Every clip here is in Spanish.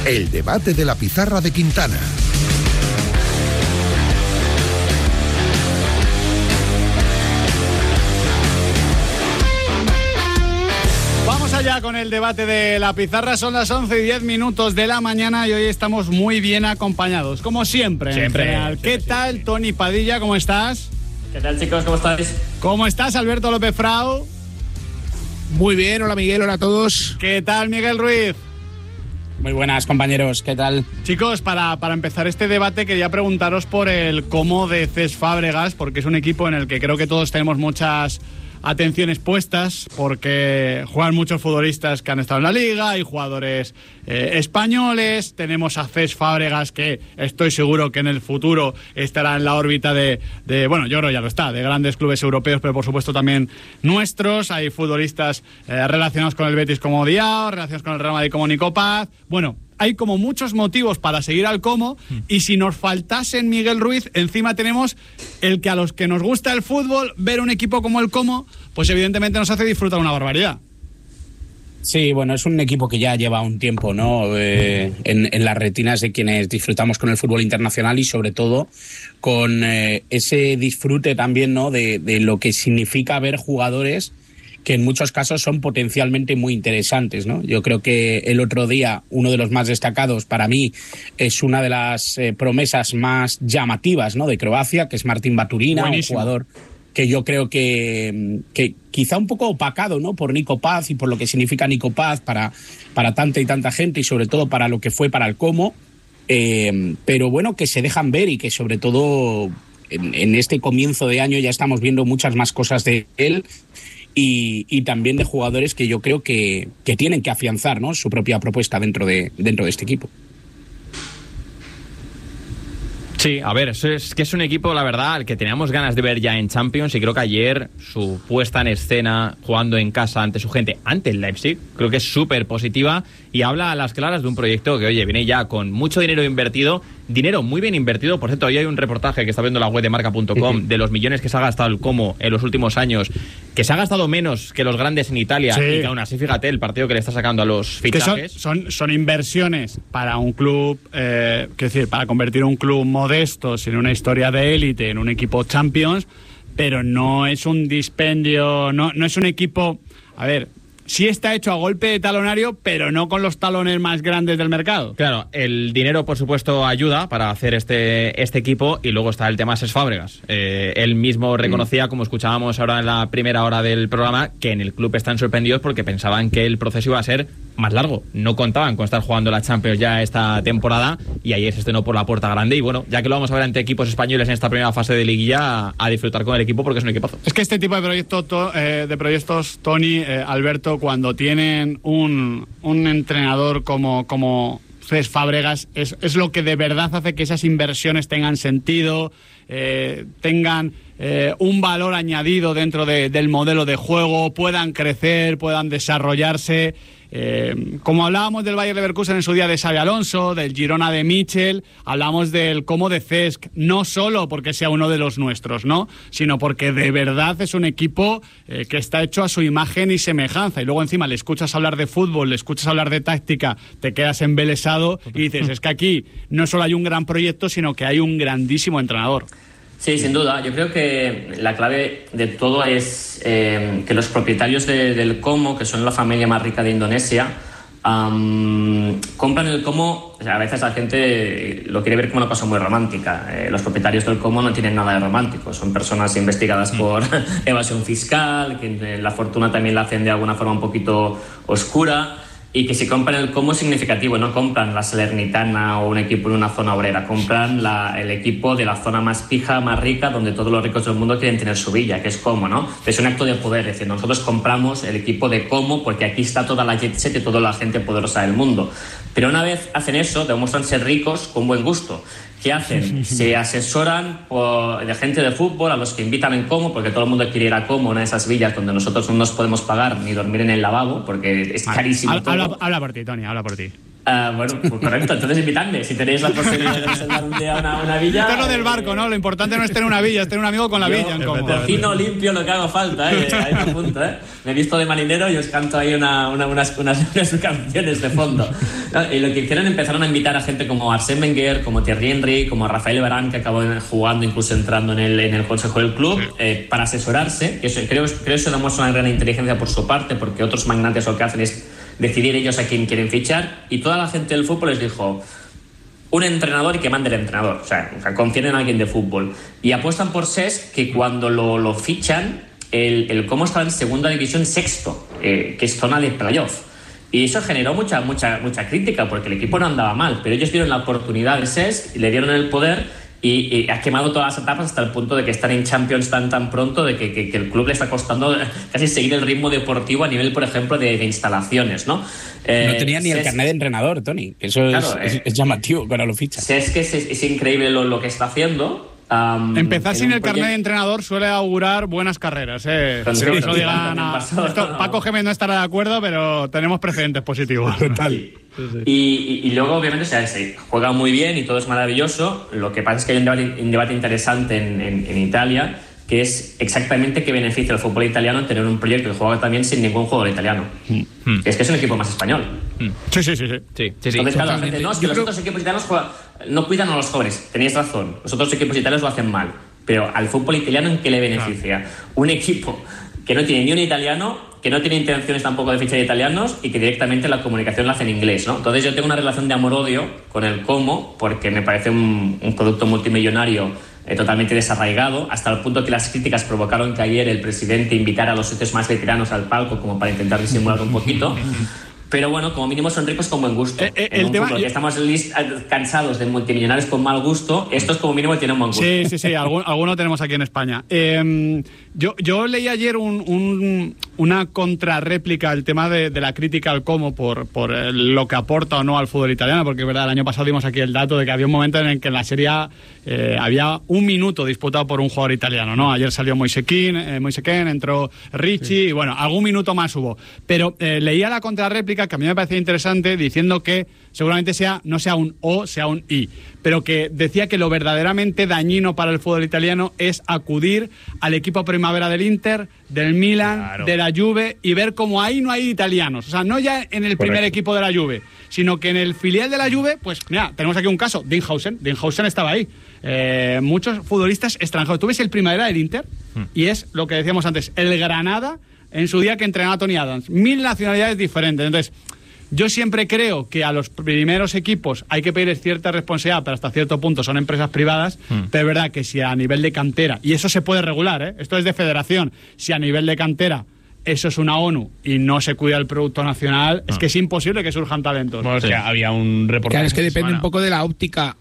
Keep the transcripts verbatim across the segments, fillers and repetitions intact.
El debate de la pizarra de Quintana. Vamos allá con el debate de la pizarra. Son las once y diez minutos de la mañana y hoy estamos muy bien acompañados, como siempre. Siempre. General. ¿Qué siempre, tal, siempre. Tony Padilla? ¿Cómo estás? ¿Qué tal, chicos? ¿Cómo estáis? ¿Cómo estás, Alberto López Frau? Muy bien, hola Miguel, hola a todos. ¿Qué tal, Miguel Ruiz? Muy buenas, compañeros, ¿qué tal? Chicos, para, para empezar este debate quería preguntaros por el cómo de Cesc Fábregas, porque es un equipo en el que creo que todos tenemos muchas atenciones puestas, porque juegan muchos futbolistas que han estado en la liga y jugadores eh, españoles. Tenemos a Cesc Fábregas, que estoy seguro que en el futuro estará en la órbita de, de, bueno, yo creo ya lo está, de grandes clubes europeos, pero por supuesto también nuestros. Hay futbolistas eh, relacionados con el Betis como Diao, relacionados con el Real Madrid como Nico Paz. Bueno, hay como muchos motivos para seguir al Como, y si nos faltasen Miguel Ruiz, encima tenemos el que a los que nos gusta el fútbol, ver un equipo como el Como, pues evidentemente nos hace disfrutar una barbaridad. Sí, bueno, es un equipo que ya lleva un tiempo, ¿no? Eh, en, en las retinas de quienes disfrutamos con el fútbol internacional y sobre todo con eh, ese disfrute también, ¿no? De, de lo que significa ver jugadores que en muchos casos son potencialmente muy interesantes, ¿no? Yo creo que el otro día uno de los más destacados para mí es una de las eh, promesas más llamativas, ¿no? De Croacia, que es Martin Baturina, Buenísimo. Un jugador que yo creo que, que quizá un poco opacado, ¿no? Por Nico Paz y por lo que significa Nico Paz para, para tanta y tanta gente y sobre todo para lo que fue para el Como, eh, pero bueno, que se dejan ver y que sobre todo en, en este comienzo de año ya estamos viendo muchas más cosas de él. Y, y también de jugadores que yo creo que, que tienen que afianzar, ¿no? Su propia propuesta dentro de, dentro de este equipo. Sí, a ver, eso es que es un equipo, la verdad, al que teníamos ganas de ver ya en Champions, y creo que ayer su puesta en escena, jugando en casa ante su gente, ante el Leipzig, creo que es súper positiva y habla a las claras de un proyecto que, oye, viene ya con mucho dinero invertido, dinero muy bien invertido. Por cierto, hoy hay un reportaje que está viendo la web de marca punto com uh-huh. de los millones que se ha gastado el Como en los últimos años, que se ha gastado menos que los grandes en Italia, sí. Y que aún así, fíjate, el partido que le está sacando a los fichajes. Son, son, son inversiones para un club, eh, es decir, para convertir un club modesto en una historia de élite, en un equipo Champions, pero no es un dispendio, no, no es un equipo, a ver, sí está hecho a golpe de talonario, pero no con los talones más grandes del mercado. Claro, el dinero, por supuesto, ayuda para hacer este, este equipo, y luego está el tema Cesc Fábregas. Eh, él mismo reconocía, como escuchábamos ahora en la primera hora del programa, que en el club están sorprendidos porque pensaban que el proceso iba a ser más largo. No contaban con estar jugando la Champions ya esta temporada, y ayer se estrenó por la puerta grande. Y bueno, ya que lo vamos a ver ante equipos españoles en esta primera fase de liguilla, a, a disfrutar con el equipo porque es un equipazo. Es que este tipo de proyectos, to, eh, de proyectos Tony, eh, Alberto, cuando tienen un, un entrenador como, como Cesc Fábregas, es, es lo que de verdad hace que esas inversiones tengan sentido, eh, tengan eh, un valor añadido dentro de, del modelo de juego, puedan crecer, puedan desarrollarse. Eh, como hablábamos del Bayer Leverkusen en su día de Xabi Alonso, del Girona de Michel, hablamos del Como de Cesc, no solo porque sea uno de los nuestros, ¿no? Sino porque de verdad es un equipo eh, que está hecho a su imagen y semejanza, y luego encima le escuchas hablar de fútbol, le escuchas hablar de táctica, te quedas embelesado y dices, es que aquí no solo hay un gran proyecto, sino que hay un grandísimo entrenador. Sí, sin duda. Yo creo que la clave de todo es eh, que los propietarios de, del Como, que son la familia más rica de Indonesia, um, compran el Como. O sea, a veces la gente lo quiere ver como una cosa muy romántica. Eh, los propietarios del Como no tienen nada de romántico. Son personas investigadas por evasión fiscal, que la fortuna también la hacen de alguna forma un poquito oscura. Y que si compran el Como es significativo, no compran la Salernitana o un equipo en una zona obrera, compran la, el equipo de la zona más pija, más rica, donde todos los ricos del mundo quieren tener su villa, que es Como, ¿no? Es un acto de poder, es decir, nosotros compramos el equipo de Como porque aquí está toda la jet set y toda la gente poderosa del mundo. Pero una vez hacen eso, demuestran ser ricos con buen gusto. ¿Qué hacen? Se asesoran por, de gente de fútbol a los que invitan en Como, porque todo el mundo quiere ir a Como, una de esas villas donde nosotros no nos podemos pagar ni dormir en el lavabo, porque es carísimo. Habla, todo. habla, habla por ti, Tony, habla por ti. Uh, bueno, pues correcto, entonces invitadme. Si tenéis la posibilidad de reservar un día una, una villa. Esto es lo del barco, ¿no? Lo importante no es tener una villa, es tener un amigo con la yo, villa en común. Cocino limpio lo que haga falta, ¿eh? Ahí me apunto, ¿eh? Me he visto de marinero y os canto ahí una, una, unas, unas, unas canciones de fondo. ¿No? Y lo que hicieron, empezaron a invitar a gente como Arsène Wenger, como Thierry Henry, como Rafael Varane, que acabó jugando, incluso entrando en el, en el consejo del club, eh, para asesorarse. Que eso, creo, creo que eso demuestra una gran inteligencia por su parte, porque otros magnates lo que hacen es decidir ellos a quién quieren fichar, y toda la gente del fútbol les dijo un entrenador y que mande el entrenador, o sea, o sea confíen en alguien de fútbol, y apuestan por Cesc, que cuando lo, lo fichan el, el Como estaba en segunda división, sexto, eh, que es zona de playoff, y eso generó mucha, mucha, mucha crítica porque el equipo no andaba mal, pero ellos vieron la oportunidad de Cesc y le dieron el poder. Y, y ha quemado todas las etapas hasta el punto de que están en Champions tan tan pronto de que, que, que el club le está costando casi seguir el ritmo deportivo a nivel, por ejemplo, de, de instalaciones, ¿no? Eh, no tenía ni el carnet de entrenador, Tony. Eso claro, es, eh, es llamativo cuando lo fichas. Es que es, es increíble lo, lo que está haciendo. Um, Empezar sin el carnet de entrenador suele augurar buenas carreras, ¿eh? Sí, sí, no digan a... Esto, no. Paco Gémez no estará de acuerdo, pero tenemos precedentes positivos. Total. Sí. Sí, sí. Y, y, y luego, obviamente, o sea, se juega muy bien y todo es maravilloso. Lo que pasa es que hay un debate, un debate interesante en, en, en Italia, que es exactamente qué beneficia al fútbol italiano en tener un proyecto que juega también sin ningún jugador italiano. Mm. Es que es un equipo más español. Mm. Sí, sí, sí, sí. sí, sí, sí. Entonces, claro, la gente, no, es que Yo los creo... otros equipos italianos juegan, no cuidan a los jóvenes. Tenéis razón. Los otros equipos italianos lo hacen mal. Pero al fútbol italiano, ¿en qué le beneficia? Claro. Un equipo que no tiene ni un italiano, que no tiene intenciones tampoco de fichar italianos y que directamente la comunicación la hace en inglés, ¿no? Entonces yo tengo una relación de amor-odio con el Como, porque me parece un, un producto multimillonario eh, totalmente desarraigado, hasta el punto que las críticas provocaron que ayer el presidente invitara a los socios más veteranos al palco como para intentar disimular un poquito. Pero bueno, como mínimo son ricos con buen gusto. Eh, eh, el tema, fútbol, que estamos list, cansados de multimillonarios con mal gusto, estos como mínimo tienen buen gusto. Sí, sí, sí, algún, alguno tenemos aquí en España. Eh, yo, yo leí ayer un, un, una contrarréplica al tema de, de la crítica al Como por, por lo que aporta o no al fútbol italiano, porque es verdad, el año pasado dimos aquí el dato de que había un momento en el que en la Serie A eh, había un minuto disputado por un jugador italiano, ¿no? Ayer salió Moisekin, eh, Moisekin, entró Ricci, sí. Y bueno, algún minuto más hubo. Pero eh, leía la contrarréplica que a mí me parecía interesante, diciendo que seguramente sea no sea un O, sea un I, pero que decía que lo verdaderamente dañino para el fútbol italiano es acudir al equipo primavera del Inter, del Milan, claro. de la Juve, y ver cómo ahí no hay italianos. O sea, no ya en el primer Correcto. equipo de la Juve, sino que en el filial de la Juve, pues mira, tenemos aquí un caso, Dinhausen, Dinhausen estaba ahí. Eh, muchos futbolistas extranjeros. Tú ves el primavera del Inter, hmm. y es lo que decíamos antes, el Granada en su día que entrenaba Tony Adams. Mil nacionalidades diferentes. Entonces, yo siempre creo que a los primeros equipos hay que pedir cierta responsabilidad, pero hasta cierto punto son empresas privadas, mm. pero es verdad que si a nivel de cantera, y eso se puede regular, ¿eh? Esto es de federación, si a nivel de cantera eso es una ONU y no se cuida el producto nacional, no. es que es imposible que surjan talentos. Bueno, sí. o sea, había un reportaje. Claro, es que depende semana. un poco de la óptica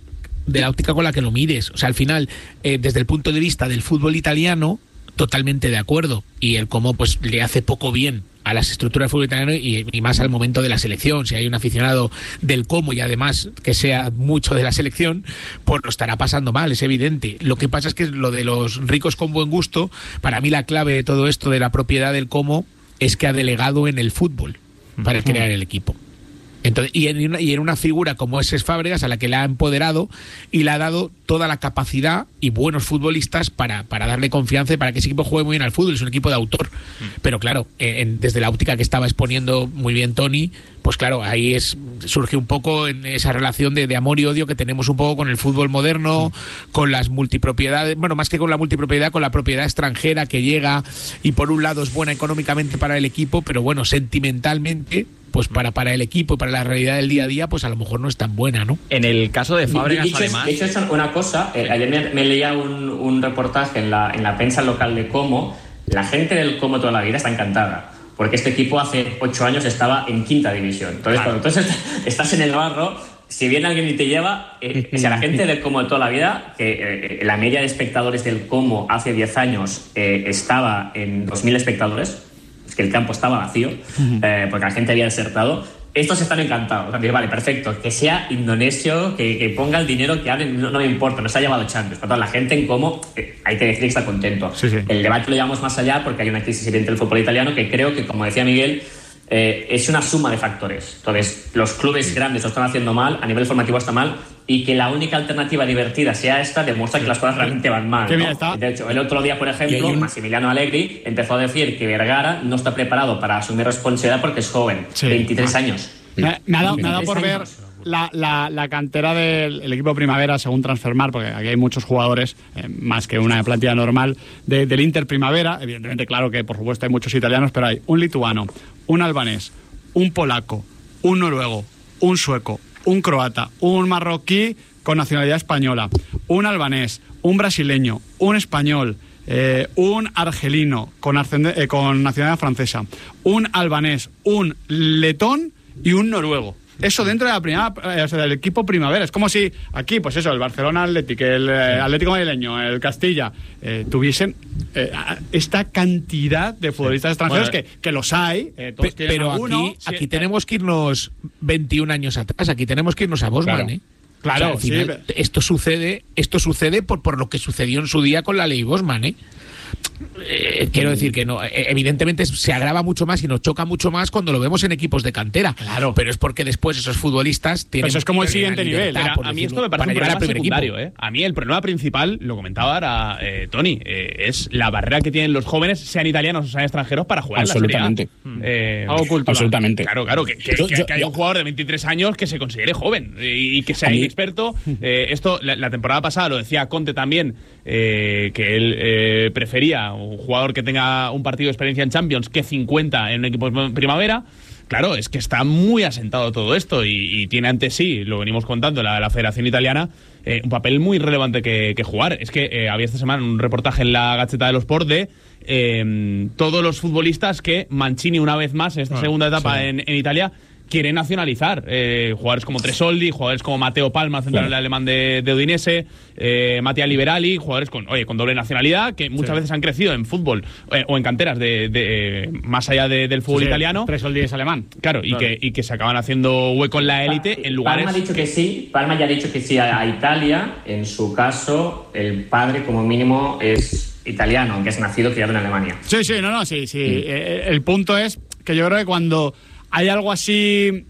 de la óptica con la que lo mires. O sea, al final, eh, desde el punto de vista del fútbol italiano, totalmente de acuerdo, y el Como pues le hace poco bien a las estructuras del fútbol italiano y, y más al momento de la selección. Si hay un aficionado del Como y además que sea mucho de la selección, pues lo estará pasando mal, es evidente. Lo que pasa es que lo de los ricos con buen gusto, para mí la clave de todo esto de la propiedad del Como es que ha delegado en el fútbol para uh-huh. crear el equipo. Entonces, y, en una, y en una figura como es Cesc Fábregas, a la que le ha empoderado y le ha dado toda la capacidad y buenos futbolistas para, para darle confianza y para que ese equipo juegue muy bien al fútbol. Es un equipo de autor. Mm. Pero claro, en, desde la óptica que estaba exponiendo muy bien Tony, pues claro, ahí es surge un poco en esa relación de, de amor y odio que tenemos un poco con el fútbol moderno, mm. con las multipropiedades, bueno, más que con la multipropiedad, con la propiedad extranjera que llega y por un lado es buena económicamente para el equipo, pero bueno, sentimentalmente pues para, para el equipo y para la realidad del día a día, pues a lo mejor no es tan buena, ¿no? En el caso de Fábregas, dicho, además... De hecho, es una cosa, eh, ayer me, me leía un, un reportaje en la, en la prensa local de Como, la gente del Como toda la vida está encantada, porque este equipo hace ocho años estaba en quinta división. Entonces, claro. cuando tú estás en el barro, si viene alguien y te lleva, eh, o sea, la gente del Como de toda la vida, que eh, la media de espectadores del Como hace diez años eh, estaba en dos mil espectadores, que el campo estaba vacío, eh, porque la gente había desertado. Estos están encantados. O sea, vale, perfecto, que sea indonesio, que, que ponga el dinero que hable, no, no me importa, nos ha llevado Champions. Por tanto, la gente en Como, eh, hay que decir que está contento. Sí, sí. El debate lo llevamos más allá porque hay una crisis evidente del fútbol italiano que creo que, como decía Miguel, eh, es una suma de factores. Entonces, los clubes grandes lo están haciendo mal, a nivel formativo está mal, y que la única alternativa divertida sea esta demuestra sí. que las cosas realmente van mal, ¿no? Está. De hecho, el otro día, por ejemplo, un... Massimiliano Allegri empezó a decir que Vergara no está preparado para asumir responsabilidad porque es joven, sí. veintitrés años. Me, me, ha dado, me ha dado por ver la, la, la cantera del el equipo Primavera según Transfermarkt, porque aquí hay muchos jugadores, eh, más que una plantilla normal, de, del Inter Primavera. Evidentemente, claro que por supuesto hay muchos italianos, pero hay un lituano, un albanés, un polaco, un noruego, un sueco, un croata, un marroquí con nacionalidad española, un albanés, un brasileño, un español, eh, un argelino con, eh, con nacionalidad francesa, un albanés, un letón y un noruego. Eso dentro de la primera, o sea, del equipo Primavera. Es como si aquí, pues eso, el Barcelona Atlético, el eh, Atlético Madrileño, el Castilla, eh, tuviesen eh, esta cantidad de futbolistas extranjeros bueno, que, que los hay. Eh, todos pe pero uno, aquí, sí, aquí tenemos que irnos veintiún años atrás. Aquí tenemos que irnos a Bosman, claro. ¿eh? Claro, o sea, al final, sí. Esto sucede, esto sucede por, por lo que sucedió en su día con la ley Bosman, ¿eh? Eh, quiero decir que no, evidentemente se agrava mucho más y nos choca mucho más cuando lo vemos en equipos de cantera. Claro, pero es porque después esos futbolistas tienen. Pero eso es como el siguiente nivel. Mira, a mí esto me parece un problema secundario. ¿eh? A mí el problema principal, lo comentaba ahora eh, Tony, eh, es la barrera que tienen los jóvenes, sean italianos o sean extranjeros, para jugar absolutamente. en la Serie A. Eh, Algo cultural. Absolutamente. Claro, claro, que, que, yo, que, yo, que haya yo, un jugador de veintitrés años que se considere joven y, y que sea inexperto. Eh, esto, la, la temporada pasada lo decía Conte también, eh, que él eh, prefería un jugador que tenga un partido de experiencia en Champions que cincuenta en un equipo de Primavera. Claro, es que está muy asentado todo esto y, y tiene ante sí, lo venimos contando, la, la Federación Italiana, eh, un papel muy relevante que, que jugar. Es que eh, había esta semana un reportaje en la Gazzetta dello Sport de eh, todos los futbolistas que Mancini, una vez más, en esta bueno, segunda etapa sí. en, en Italia, quiere nacionalizar. Eh, jugadores como Tresoldi, jugadores como Matteo Palma, central sí. alemán de, de Udinese, eh, Mattia Liberali, jugadores con oye con doble nacionalidad que muchas sí. veces han crecido en fútbol eh, o en canteras de, de, más allá de, del fútbol sí, italiano. Tresoldi es alemán. Claro, y, claro. Que, y que se acaban haciendo hueco en la élite pa en lugares. Palma ha dicho que, que sí, Palma ya ha dicho que sí a, a Italia. En su caso, el padre como mínimo es italiano, aunque es nacido y criado en Alemania. Sí, sí, no, no, sí, sí. Mm. Eh, el punto es que yo creo que cuando hay algo así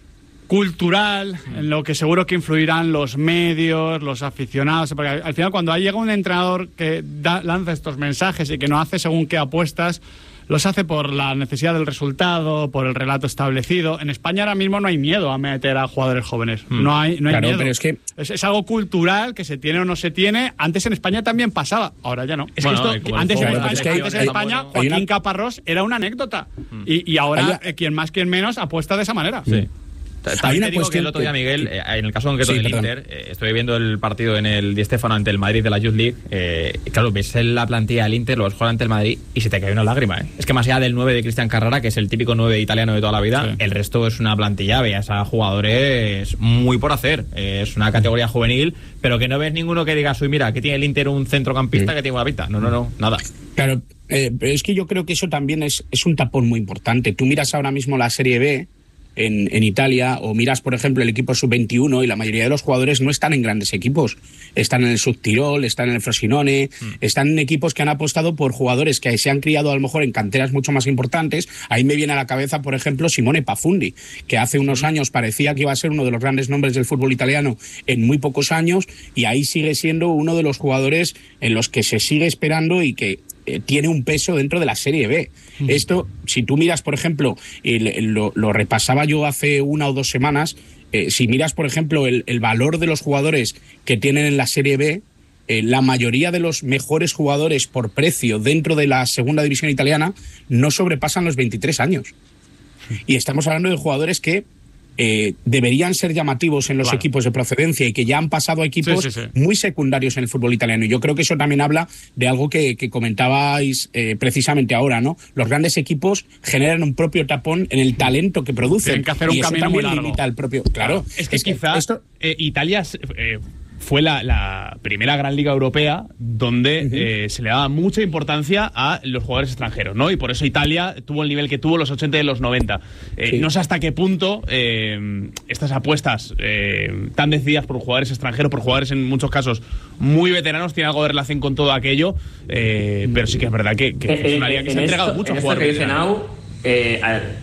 cultural, en lo que seguro que influirán los medios, los aficionados, porque al final cuando llega un entrenador que da, lanza estos mensajes y que no hace según qué apuestas, los hace por la necesidad del resultado, por el relato establecido. En España ahora mismo no hay miedo a meter a jugadores jóvenes. Mm. No hay, no hay claro, miedo. Pero es, que... es, es algo cultural que se tiene o no se tiene. Antes en España también pasaba, ahora ya no. Es bueno, que esto, antes, en España, es que hay, antes en hay, España, hay, Joaquín una... Caparrós era una anécdota. Mm. Y, y ahora, hay... quien más, quien menos, apuesta de esa manera. Sí. También te digo que el otro día, Miguel, eh, en el caso concreto sí, del perdón. Inter, eh, estoy viendo el partido en el Di Stéfano ante el Madrid de la Youth League. Eh, claro, ves la plantilla del Inter, lo ves jugar ante el Madrid y se te cae una lágrima. ¿eh? Es que más allá del nueve de Cristian Carrara, que es el típico nueve italiano de toda la vida, sí. el resto es una plantilla, veas a jugadores muy por hacer. Eh, es una categoría juvenil, pero que no ves ninguno que diga, soy mira, que tiene el Inter un centrocampista sí. que tiene una pinta. No, no, no, nada. Claro, eh, pero es que yo creo que eso también es, es un tapón muy importante. Tú miras ahora mismo la Serie B En, en Italia, o miras, por ejemplo, el equipo sub veintiuno y la mayoría de los jugadores no están en grandes equipos. Están en el Subtirol, están en el Frosinone, mm. están en equipos que han apostado por jugadores que se han criado a lo mejor en canteras mucho más importantes. Ahí me viene a la cabeza, por ejemplo, Simone Pafundi, que hace unos años parecía que iba a ser uno de los grandes nombres del fútbol italiano en muy pocos años, y ahí sigue siendo uno de los jugadores en los que se sigue esperando y que eh, tiene un peso dentro de la Serie B. Mm. Esto, si tú miras, por ejemplo, el, el, lo, lo repasaba yo hace una o dos semanas, eh, si miras, por ejemplo, el, el valor de los jugadores que tienen en la Serie B, eh, la mayoría de los mejores jugadores por precio dentro de la segunda división italiana no sobrepasan los veintitrés años. Y estamos hablando de jugadores que Eh, deberían ser llamativos en los claro. equipos de procedencia y que ya han pasado a equipos sí, sí, sí. muy secundarios en el fútbol italiano. Y yo creo que eso también habla de algo que, que comentabais eh, precisamente ahora, ¿no? Los grandes equipos generan un propio tapón en el talento que producen. Tienen que hacer un y camino muy largo. Limita el propio, claro, es que es quizás que esto... eh, Italia eh, fue la, la primera gran liga europea donde uh-huh. eh, se le daba mucha importancia a los jugadores extranjeros, ¿no? Y por eso Italia tuvo el nivel que tuvo los ochenta y los noventa. Eh, sí. No sé hasta qué punto eh, estas apuestas eh, tan decididas por jugadores extranjeros, por jugadores en muchos casos muy veteranos, tienen algo de relación con todo aquello, eh, pero sí que es verdad que, que eh, es una liga que eh, se ha entregado esto, mucho a en jugadores veteranos. eh,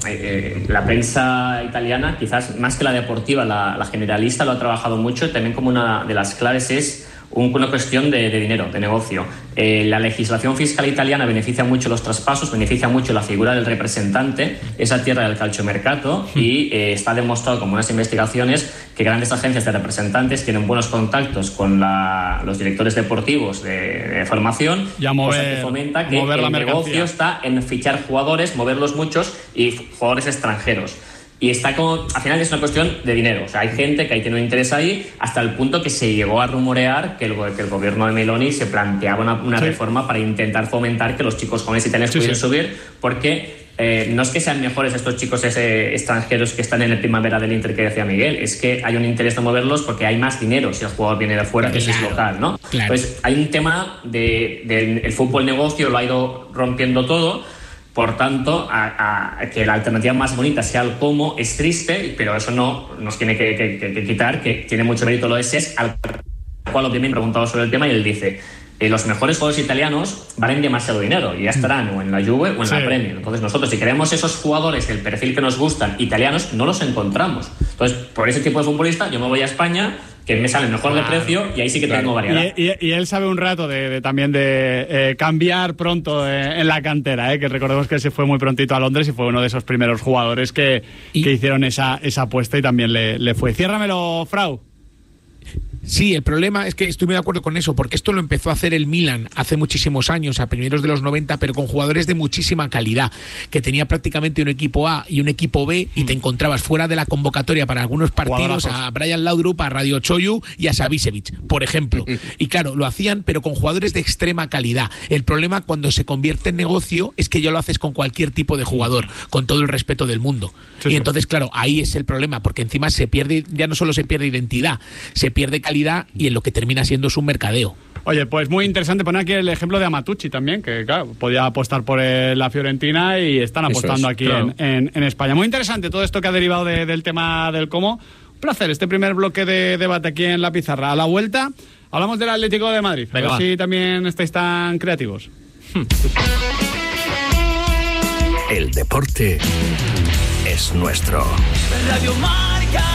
eh, la prensa italiana, quizás más que la deportiva, la, la generalista, lo ha trabajado mucho. También como una de las claves es una cuestión de, de dinero, de negocio. Eh, la legislación fiscal italiana beneficia mucho los traspasos, beneficia mucho la figura del representante, esa tierra del calciomercato, y eh, está demostrado con unas investigaciones que grandes agencias de representantes tienen buenos contactos con la, los directores deportivos de, de formación, ya mover, cosa que fomenta que mover el la negocio mercancía. está en fichar jugadores, moverlos muchos y jugadores extranjeros. Y está como, al final es una cuestión de dinero. O sea, hay gente que ahí tiene un interés ahí, hasta el punto que se llegó a rumorear que el, que el gobierno de Meloni se planteaba una, una sí. reforma para intentar fomentar que los chicos jóvenes italianos sí, pudieran sí. subir, porque eh, no es que sean mejores estos chicos ese, extranjeros que están en el primavera del Inter que decía Miguel, es que hay un interés de moverlos porque hay más dinero si el jugador viene de fuera, claro, que si es local, ¿no? Claro. Entonces, hay un tema de, de el fútbol negocio, lo ha ido rompiendo todo. Por tanto, a, a, que la alternativa más bonita sea el cómo es triste, pero eso no nos tiene que, que, que, que quitar que tiene mucho mérito lo de S E S, al cual obviamente me he preguntado sobre el tema y él dice eh, los mejores jugadores italianos valen demasiado dinero y ya estarán o en la Juve o en sí. la Premier. Entonces nosotros, si queremos esos jugadores del perfil que nos gustan, italianos, no los encontramos. Entonces, por ese tipo de futbolista yo me voy a España, que me sale mejor claro. de precio, y ahí sí que claro. tengo variedad. Y, y, y él sabe un rato de, de también de eh, cambiar pronto eh, en la cantera, eh, que recordemos que se fue muy prontito a Londres y fue uno de esos primeros jugadores que, y... que hicieron esa, esa apuesta y también le, le fue. Ciérramelo, Frau. Sí, el problema es que estoy muy de acuerdo con eso, porque esto lo empezó a hacer el Milan hace muchísimos años, a primeros de los noventa, pero con jugadores de muchísima calidad, que tenía prácticamente un equipo A y un equipo B, y te encontrabas fuera de la convocatoria para algunos partidos a Brian Laudrup, a Radio Choyu y a Savicevic, por ejemplo. Y claro, lo hacían, pero con jugadores de extrema calidad. El problema cuando se convierte en negocio es que ya lo haces con cualquier tipo de jugador, con todo el respeto del mundo. Sí, y entonces, claro, ahí es el problema, porque encima se pierde, ya no solo se pierde identidad, se pierde calidad y en lo que termina siendo es un mercadeo. Oye, pues muy interesante poner aquí el ejemplo de Amatucci también, que claro, podía apostar por el, la Fiorentina y están apostando es, aquí claro. en, en, en España. Muy interesante todo esto que ha derivado de, del tema del cómo. Un placer este primer bloque de debate aquí en La Pizarra. A la vuelta hablamos del Atlético de Madrid. Venga, a ver si también estáis tan creativos. El deporte es nuestro. Radio Marca.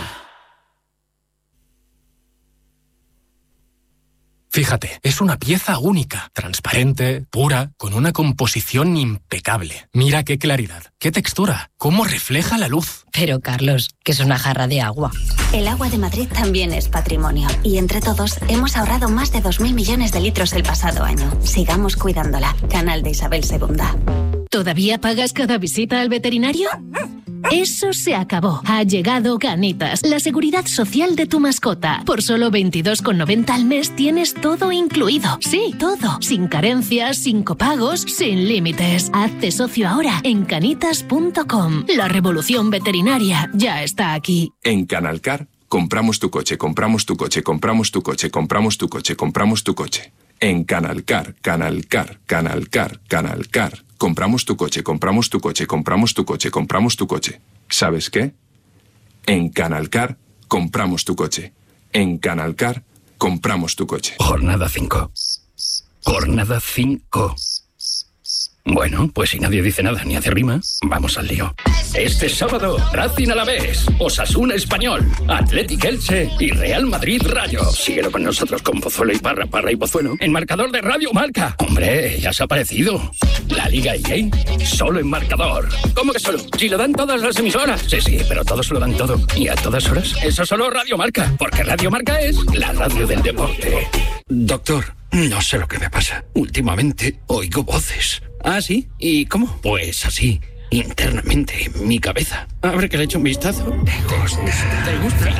Fíjate, es una pieza única, transparente, pura, con una composición impecable. Mira qué claridad, qué textura, cómo refleja la luz. Pero, Carlos, que es una jarra de agua. El agua de Madrid también es patrimonio. Y entre todos hemos ahorrado más de dos mil millones de litros el pasado año. Sigamos cuidándola. Canal de Isabel segunda. ¿Todavía pagas cada visita al veterinario? Eso se acabó. Ha llegado Canitas, la seguridad social de tu mascota. Por solo veintidós con noventa al mes tienes todo incluido. Sí, todo. Sin carencias, sin copagos, sin límites. Hazte socio ahora en canitas punto com. La revolución veterinaria ya está aquí. En Canalcar, compramos tu coche, compramos tu coche, compramos tu coche, compramos tu coche, compramos tu coche. En Canalcar, Canalcar, Canalcar, Canalcar. Compramos tu coche, compramos tu coche, compramos tu coche, compramos tu coche. ¿Sabes qué? En Canalcar, compramos tu coche. En Canalcar, compramos tu coche. Jornada cinco. Jornada cinco. Bueno, pues si nadie dice nada ni hace rima, vamos al lío. Este sábado, Racing Alavés, Osasuna Español, Athletic Elche y Real Madrid Rayo. Síguelo con nosotros con Pozuelo y Parra, Parra y Pozuelo en marcador de Radio Marca. Hombre, ya se ha aparecido. La Liga E A, solo en marcador. ¿Cómo que solo? Si lo dan todas las emisoras. Sí, sí, pero todos lo dan todo. ¿Y a todas horas? Eso solo Radio Marca, porque Radio Marca es la radio del deporte. Doctor, no sé lo que me pasa. Últimamente oigo voces. ¿Ah, sí? ¿Y cómo? Pues así, internamente, en mi cabeza. A ver que le echo un vistazo. ¿Te gusta? ¿Te gusta?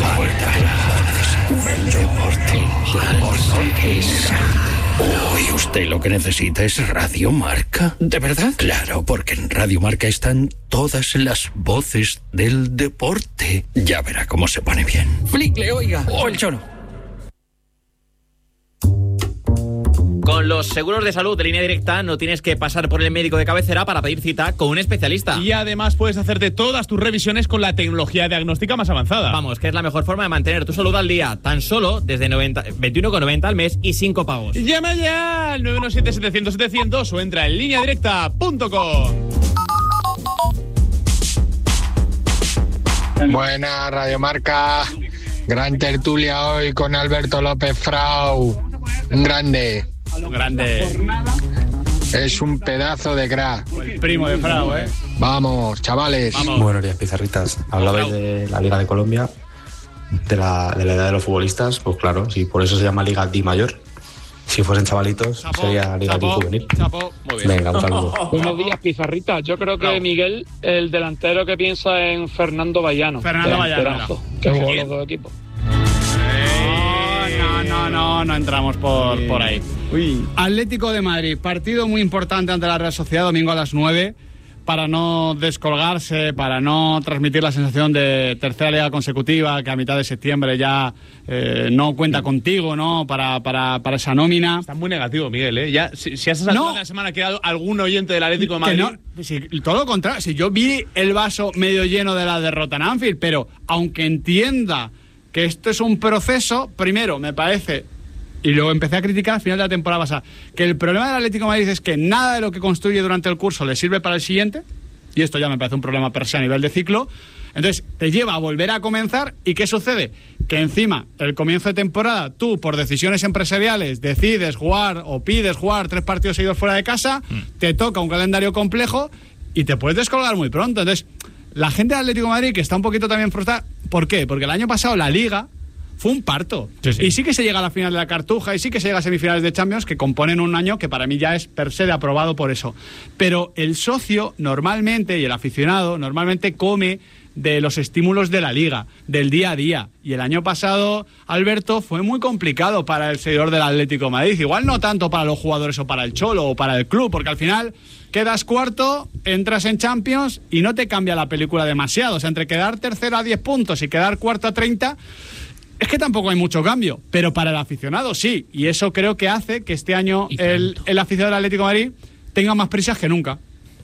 El deporte. Deporte es... Uy, usted lo que necesita es Radio Marca. ¿De verdad? Claro, porque en Radio Marca están todas las voces del deporte. Ya verá cómo se pone bien. Flick, le oiga. O el chono. Con los seguros de salud de Línea Directa no tienes que pasar por el médico de cabecera para pedir cita con un especialista. Y además puedes hacerte todas tus revisiones con la tecnología diagnóstica más avanzada. Vamos, que es la mejor forma de mantener tu salud al día, tan solo desde veintiuno con noventa al mes y sin copagos. Llama ya al nueve uno siete, setecientos, setecientos o entra en línea directa punto com. Buena Radio Marca, gran tertulia hoy con Alberto López Frau, un grande. Un grande. Es un pedazo de crack. El primo de Frau, ¿eh? Vamos, chavales. Vamos. Buenos días, pizarritas. Hablabais de la Liga de Colombia, de la, de la edad de los futbolistas. Pues claro, si por eso se llama Liga Di Mayor. Si fuesen chavalitos, Chapo, sería Liga Di chapo, Juvenil. chapo. Muy bien. Venga, un saludo. Buenos días, pizarritas. Yo creo que Bravo. Miguel, el delantero que piensa en Fernando Vallano. Fernando Vallano, Delanterazo. Que jugó los dos equipos. No, no, no, no entramos por, por ahí. Uy. Atlético de Madrid, partido muy importante ante la Real Sociedad, domingo a las nueve, para no descolgarse, para no transmitir la sensación de tercera liga consecutiva, que a mitad de septiembre ya eh, no cuenta contigo, ¿no? Para, para, para esa nómina. Está muy negativo, Miguel, ¿eh? Ya, si, si a esas alturas No. de la semana ha quedado algún oyente del Atlético de Madrid... Que no, si, todo lo contrario, si yo vi el vaso medio lleno de la derrota en Anfield, pero aunque entienda que esto es un proceso, primero, me parece, y luego empecé a criticar al final de la temporada pasada, que el problema del Atlético de Madrid es que nada de lo que construye durante el curso le sirve para el siguiente, y esto ya me parece un problema per se a nivel de ciclo. Entonces te lleva a volver a comenzar, ¿y qué sucede? Que encima, el comienzo de temporada, tú por decisiones empresariales decides jugar o pides jugar tres partidos seguidos fuera de casa, mm. te toca un calendario complejo y te puedes descolgar muy pronto. Entonces, la gente del Atlético de Madrid, que está un poquito también frustrada, ¿por qué? Porque el año pasado la Liga fue un parto. Sí, sí. Y sí que se llega a la final de la Cartuja y sí que se llega a semifinales de Champions, que componen un año que para mí ya es per se de aprobado por eso. Pero el socio normalmente, y el aficionado, normalmente come de los estímulos de la Liga, del día a día. Y el año pasado, Alberto, fue muy complicado para el seguidor del Atlético de Madrid. Igual no tanto para los jugadores o para el Cholo o para el club, porque al final quedas cuarto, entras en Champions y no te cambia la película demasiado. O sea, entre quedar tercero a diez puntos y quedar cuarto a treinta... es que tampoco hay mucho cambio, pero para el aficionado sí, y eso creo que hace que este año el, el aficionado del Atlético de Madrid tenga más prisas que nunca.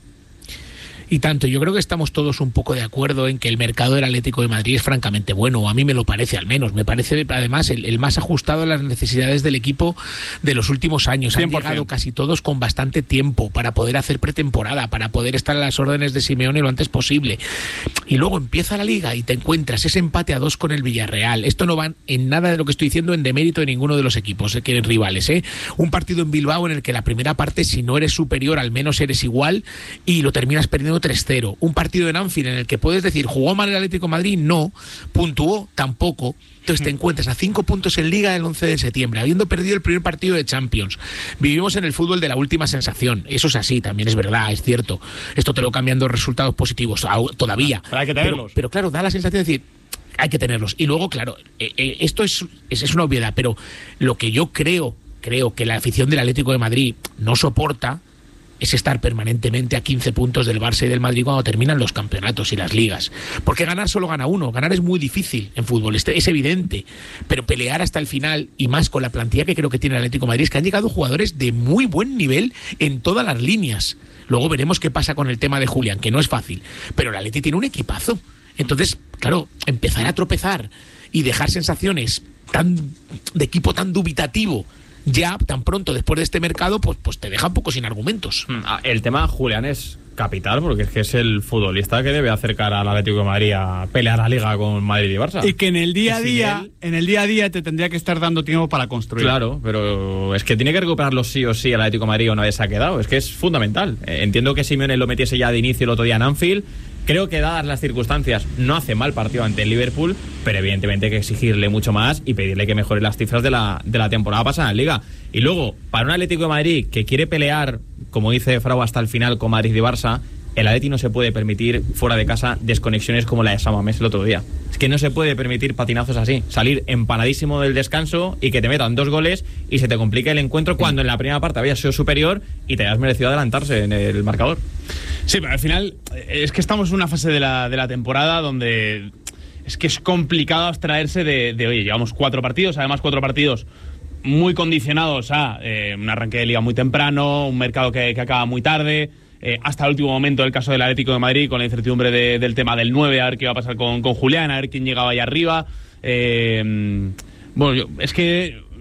Y tanto, yo creo que estamos todos un poco de acuerdo en que el mercado del Atlético de Madrid es francamente bueno, o a mí me lo parece al menos, me parece además el, el más ajustado a las necesidades del equipo de los últimos años. Han llegado casi todos con bastante tiempo para poder hacer pretemporada, para poder estar a las órdenes de Simeone lo antes posible. Y luego empieza la Liga y te encuentras ese empate a dos con el Villarreal. Esto no va en nada de lo que estoy diciendo en demérito de ninguno de los equipos eh, que eran rivales. ¿eh? Un partido en Bilbao en el que la primera parte, si no eres superior, al menos eres igual y lo terminas perdiendo tres cero. Un partido en Anfield en el que puedes decir, ¿jugó mal el Atlético de Madrid? No. ¿Puntuó? Tampoco. Entonces te encuentras a cinco puntos en Liga el once de septiembre, habiendo perdido el primer partido de Champions. Vivimos en el fútbol de la última sensación. Eso es así, también es verdad, es cierto. Esto te lo cambian dos resultados positivos todavía. Pero hay que tenerlos. Pero, pero claro, da la sensación de decir, hay que tenerlos. Y luego, claro, eh, eh, esto es, es, es una obviedad, pero lo que yo creo, creo que la afición del Atlético de Madrid no soporta es estar permanentemente a quince puntos del Barça y del Madrid cuando terminan los campeonatos y las ligas. Porque ganar solo gana uno. Ganar es muy difícil en fútbol, es evidente. Pero pelear hasta el final, y más con la plantilla que creo que tiene el Atlético de Madrid, es que han llegado jugadores de muy buen nivel en todas las líneas. Luego veremos qué pasa con el tema de Julián, que no es fácil. Pero el Atleti tiene un equipazo. Entonces, claro, empezar a tropezar y dejar sensaciones tan de equipo tan dubitativo ya tan pronto después de este mercado, pues, pues te deja un poco sin argumentos. El tema Julián es capital, porque es que es el futbolista que debe acercar al Atlético de Madrid a pelear la Liga con Madrid y Barça. Y que en el día a día, él... en el día a día te tendría que estar dando tiempo para construir. Claro, pero es que tiene que recuperarlo sí o sí el Atlético de Madrid, o una vez se ha quedado. Es que es fundamental. Entiendo que Simeone lo metiese ya de inicio el otro día en Anfield. Creo que dadas las circunstancias no hace mal partido ante el Liverpool, pero evidentemente hay que exigirle mucho más y pedirle que mejore las cifras de la, de la temporada pasada en Liga. Y luego, para un Atlético de Madrid que quiere pelear, como dice Frau, hasta el final con Madrid y Barça, el Atleti no se puede permitir fuera de casa desconexiones como la de San Mamés el otro día. Es que no se puede permitir patinazos así, salir empanadísimo del descanso y que te metan dos goles y se te complique el encuentro cuando en la primera parte habías sido superior y te hayas merecido adelantarse en el marcador. Sí, pero al final es que estamos en una fase de la, de la temporada donde es que es complicado abstraerse de, de, oye, llevamos cuatro partidos, además cuatro partidos muy condicionados a eh, un arranque de liga muy temprano, un mercado que, que acaba muy tarde, eh, hasta el último momento el caso del Atlético de Madrid con la incertidumbre de, del tema del nueve, a ver qué iba a pasar con, con Julián, a ver quién llegaba ahí arriba. Eh, bueno, yo, es que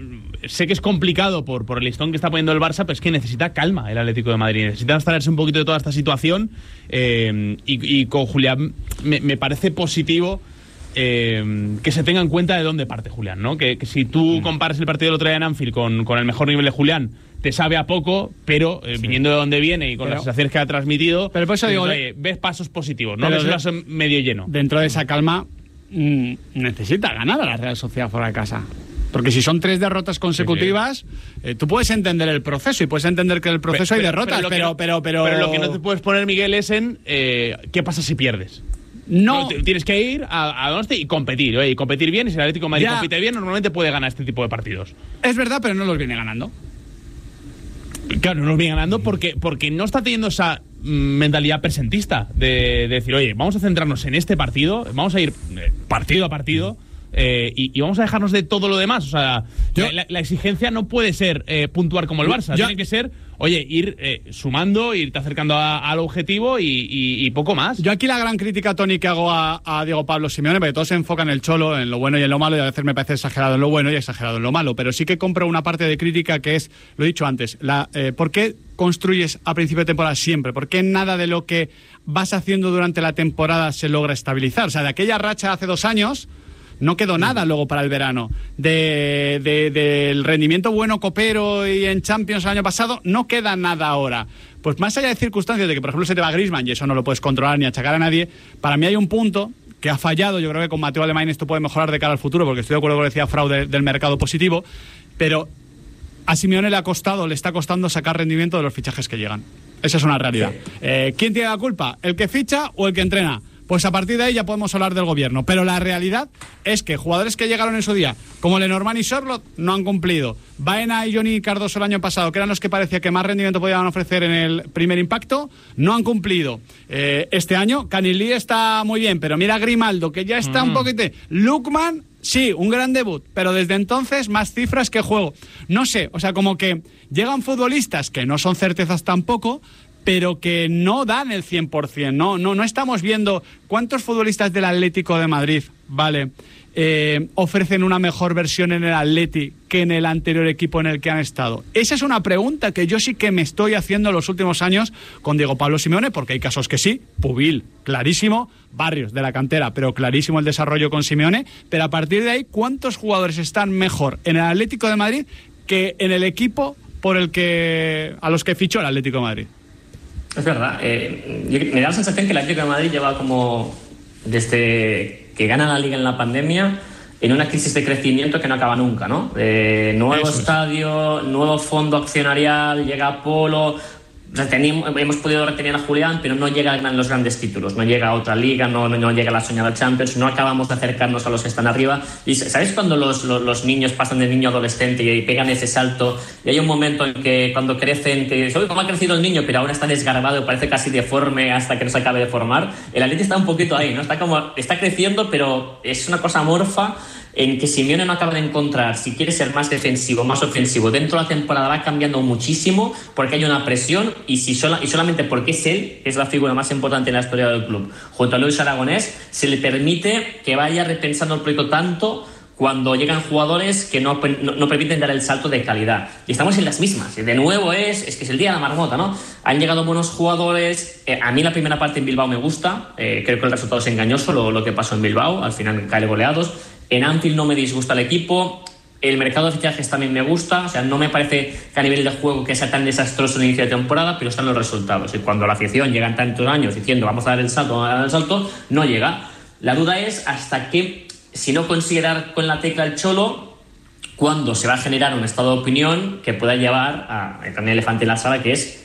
sé que es complicado por, por el listón que está poniendo el Barça, pero es que necesita calma el Atlético de Madrid. Necesita abstraerse un poquito de toda esta situación. Eh, y, y con Julián me, me parece positivo eh, que se tenga en cuenta de dónde parte Julián, ¿no? Que, que si tú comparas el partido del otro día en Anfield con, con el mejor nivel de Julián, te sabe a poco, pero eh, sí. viniendo de donde viene y con pero, las sensaciones que ha transmitido, pero por eso digo, oye, ves pasos positivos, no ves el vaso medio lleno. Dentro de esa calma, mmm, necesita ganar a la Real Sociedad fuera de casa. Porque si son tres derrotas consecutivas, sí, sí. Eh, tú puedes entender el proceso y puedes entender que en el proceso pero, hay derrotas, pero pero, no, pero, pero, pero... Pero lo que no te puedes poner, Miguel, es en eh, ¿qué pasa si pierdes? No. no tienes que ir a, a Donosti y competir, ¿eh? y competir bien, y si el Atlético de Madrid ya. compite bien, normalmente puede ganar este tipo de partidos. Es verdad, pero no los viene ganando. Claro, no los viene ganando porque, porque no está teniendo esa mentalidad presentista de, de decir, oye, vamos a centrarnos en este partido, vamos a ir partido a partido, Eh, y, y vamos a dejarnos de todo lo demás. O sea, yo, la, la exigencia no puede ser eh, puntuar como el Barça. Yo, tiene que ser, oye, ir eh, sumando, irte acercando a, al objetivo y, y, y poco más. Yo aquí la gran crítica, Tony, que hago a, a Diego Pablo Simeone, porque todos se enfocan en el cholo, en lo bueno y en lo malo, y a veces me parece exagerado en lo bueno y exagerado en lo malo. Pero sí que compro una parte de crítica que es, lo he dicho antes, la, eh, ¿por qué construyes a principio de temporada siempre? ¿Por qué nada de lo que vas haciendo durante la temporada se logra estabilizar? O sea, de aquella racha hace dos años no quedó nada luego para el verano. De, de, del rendimiento bueno copero y en Champions el año pasado, no queda nada ahora. Pues más allá de circunstancias de que, por ejemplo, se te va Griezmann y eso no lo puedes controlar ni achacar a nadie, para mí hay un punto que ha fallado. Yo creo que con Mateo Alemán esto puede mejorar de cara al futuro, porque estoy de acuerdo con lo que decía Frau de, del mercado positivo, pero a Simeone le ha costado, le está costando sacar rendimiento de los fichajes que llegan. Esa es una realidad. Eh, ¿Quién tiene la culpa? ¿El que ficha o el que entrena? Pues a partir de ahí ya podemos hablar del gobierno. Pero la realidad es que jugadores que llegaron en su día, como Lenormand y Sorloth, no han cumplido. Baena y Johnny Cardoso el año pasado, que eran los que parecía que más rendimiento podían ofrecer en el primer impacto, no han cumplido. Eh, este año, Canilí está muy bien, pero mira a Grimaldo, que ya está mm. un poquito... Lookman, sí, un gran debut, pero desde entonces más cifras que juego. No sé, o sea, como que llegan futbolistas que no son certezas tampoco, pero que no dan el cien por ciento. No, no, no estamos viendo cuántos futbolistas del Atlético de Madrid, vale, eh, ofrecen una mejor versión en el Atleti que en el anterior equipo en el que han estado. Esa es una pregunta que yo sí que me estoy haciendo los últimos años con Diego Pablo Simeone, porque hay casos que sí, Pubil, clarísimo, Barrios de la cantera, pero clarísimo el desarrollo con Simeone, pero a partir de ahí, ¿cuántos jugadores están mejor en el Atlético de Madrid que en el equipo por el que a los que fichó el Atlético de Madrid? Es verdad. Eh, yo, me da la sensación que el Atlético de Madrid lleva como desde que gana la Liga en la pandemia en una crisis de crecimiento que no acaba nunca, ¿no? Eh, nuevo Eso estadio, es. nuevo fondo accionarial, llega Polo. Retenimos, hemos podido retener a Julián, pero no llega a los grandes títulos, no llega a otra liga, no, no llega a la soñada Champions, no acabamos de acercarnos a los que están arriba. Y ¿sabes cuando los, los, los niños pasan de niño a adolescente y, y pegan ese salto? Y hay un momento en que cuando crecen, te dicen, oye, ¿cómo ha crecido el niño? Pero ahora está desgarbado, parece casi deforme hasta que no se acabe de formar. El Atleti está un poquito ahí, ¿no? Está como, está creciendo, pero es una cosa amorfa en que Simeone no acaba de encontrar si quiere ser más defensivo, más ofensivo. Dentro de la temporada va cambiando muchísimo porque hay una presión y, si sola, y solamente porque es él, que es la figura más importante en la historia del club, junto a Luis Aragonés, se le permite que vaya repensando el proyecto tanto cuando llegan jugadores que no, no, no permiten dar el salto de calidad. Y estamos en las mismas. De nuevo es, es que es el día de la marmota, ¿no? Han llegado buenos jugadores. Eh, a mí la primera parte en Bilbao me gusta. Eh, creo que el resultado es engañoso, lo, lo que pasó en Bilbao. Al final cae goleados. En Anfield no me disgusta el equipo. El mercado de fichajes también me gusta. O sea, no me parece que a nivel de juego que sea tan desastroso en el inicio de temporada, pero están los resultados. Y cuando la afición llega en tantos años diciendo vamos a dar el salto, vamos a dar el salto, no llega. La duda es hasta qué, si no consigue dar con la tecla el Cholo, cuándo se va a generar un estado de opinión que pueda llevar a el gran elefante en la sala, que es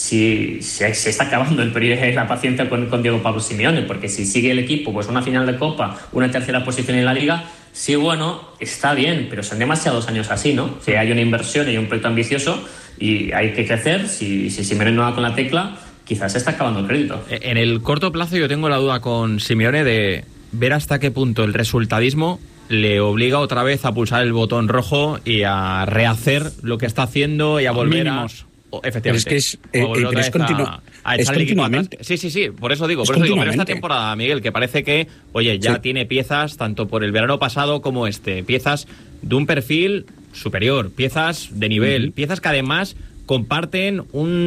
si se, se está acabando el periodo de la paciencia con, con Diego Pablo Simeone, porque si sigue el equipo pues una final de Copa, una tercera posición en la Liga, sí, bueno, está bien, pero son demasiados años así, ¿no? O sea, hay una inversión, hay un proyecto ambicioso y hay que crecer. Si, si Simeone no da con la tecla, quizás se está acabando el crédito. En el corto plazo yo tengo la duda con Simeone de ver hasta qué punto el resultadismo le obliga otra vez a pulsar el botón rojo y a rehacer lo que está haciendo y a volver a... Efectivamente. Pero es que es, eh, pero es, continu a, a es continuamente. Sí, sí, sí, por eso digo. Por eso digo, pero esta temporada, Miguel, que parece que, oye, ya sí. tiene piezas, tanto por el verano pasado como este, piezas de un perfil superior, piezas de nivel, uh-huh. piezas que además comparten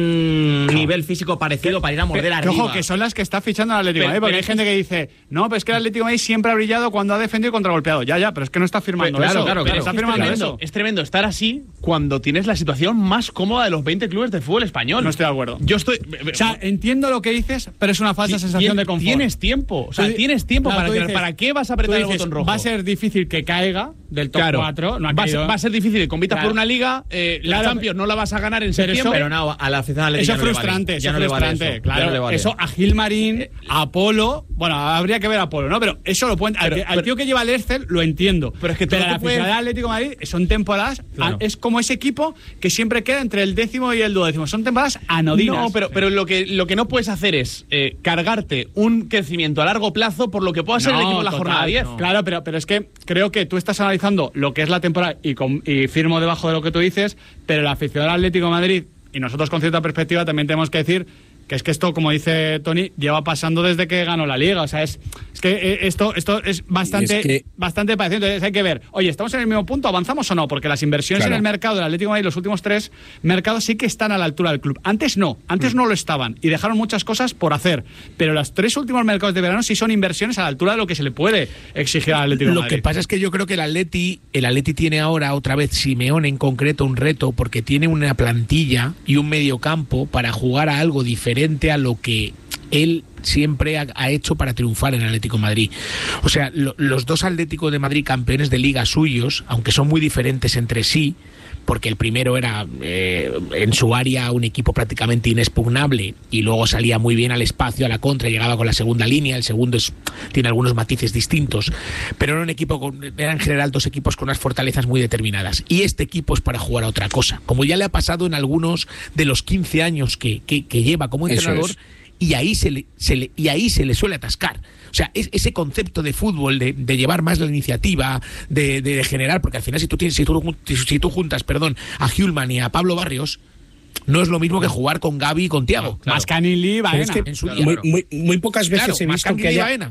un nivel físico parecido para ir a morder que, arriba. Ojo, que son las que está fichando el Atlético de Madrid, porque pero hay gente que dice, no, pero es que el Atlético de Madrid siempre ha brillado cuando ha defendido y contragolpeado. Ya, ya, pero es que no está firmando pero, eso. Claro, claro, claro. Está Es, firmando tremendo, eso. es tremendo estar así cuando tienes la situación más cómoda de los veinte clubes de fútbol español. No estoy de acuerdo. Yo estoy... O sea, entiendo lo que dices, pero es una falsa sensación de confort. Tienes tiempo, o sea, tienes tiempo claro, para dices, ¿para qué vas a apretar dices, el botón rojo? Va a ser difícil que caiga del top claro. cuatro. No ha va, caído. va a ser difícil que compitas claro. por una liga, eh, la claro, Champions no la vas a ganar en pero septiembre. Eso, pero no, a la afición Eso es no frustrante, vale. eso es no frustrante. Vale eso. Claro, no vale eso a Gilmarín, a Apolo, bueno, habría que ver a Apolo, ¿no? Pero eso lo pueden. Pero, al, al tío que lleva el Ercel lo entiendo. Pero es que pero tú la puedes... afición del Atlético de Madrid son temporadas. Claro. Es como ese equipo que siempre queda entre el décimo y el duodécimo. Son temporadas anodinas. No, pero, pero lo que lo que no puedes hacer es eh, cargarte un crecimiento a largo plazo por lo que pueda ser no, el equipo en la total, jornada diez. No. Claro, pero, pero es que creo que tú estás analizando lo que es la temporada y, con, y firmo debajo de lo que tú dices, pero la afición del Atlético de Madrid y nosotros con cierta perspectiva también tenemos que decir que es que esto, como dice Tony, lleva pasando desde que ganó la Liga. O sea, es, es que esto, esto es bastante, es que... bastante parecido. Entonces hay que ver, oye, ¿estamos en el mismo punto? ¿Avanzamos o no? Porque las inversiones claro. en el mercado del Atlético de Madrid, los últimos tres mercados sí que están a la altura del club. Antes no, antes mm. no lo estaban y dejaron muchas cosas por hacer. Pero los tres últimos mercados de verano sí son inversiones a la altura de lo que se le puede exigir al Atlético de Lo Madrid. que pasa es que yo creo que el Atleti, el Atleti tiene ahora otra vez, Simeone en concreto, un reto porque tiene una plantilla y un mediocampo para jugar a algo diferente a lo que él siempre ha, ha hecho para triunfar en el Atlético de Madrid. O sea, lo, los dos Atléticos de Madrid campeones de liga suyos, aunque son muy diferentes entre sí, porque el primero era eh, en su área un equipo prácticamente inexpugnable y luego salía muy bien al espacio, a la contra, llegaba con la segunda línea, el segundo es, tiene algunos matices distintos, pero era un equipo con, eran en general dos equipos con unas fortalezas muy determinadas y este equipo es para jugar a otra cosa, como ya le ha pasado en algunos de los quince años que, que, que lleva como entrenador. Y ahí se le, se le y ahí se le suele atascar. O sea, es, ese concepto de fútbol, de, de llevar más la iniciativa, de, de, de generar, porque al final si tú tienes, si tú, si tú juntas, perdón, a Hjulman y a Pablo Barrios, no es lo mismo que jugar con Gavi y con Thiago. Claro. Mascanili, Baena. Es que en su día, muy, muy, muy pocas veces claro, he visto que haya,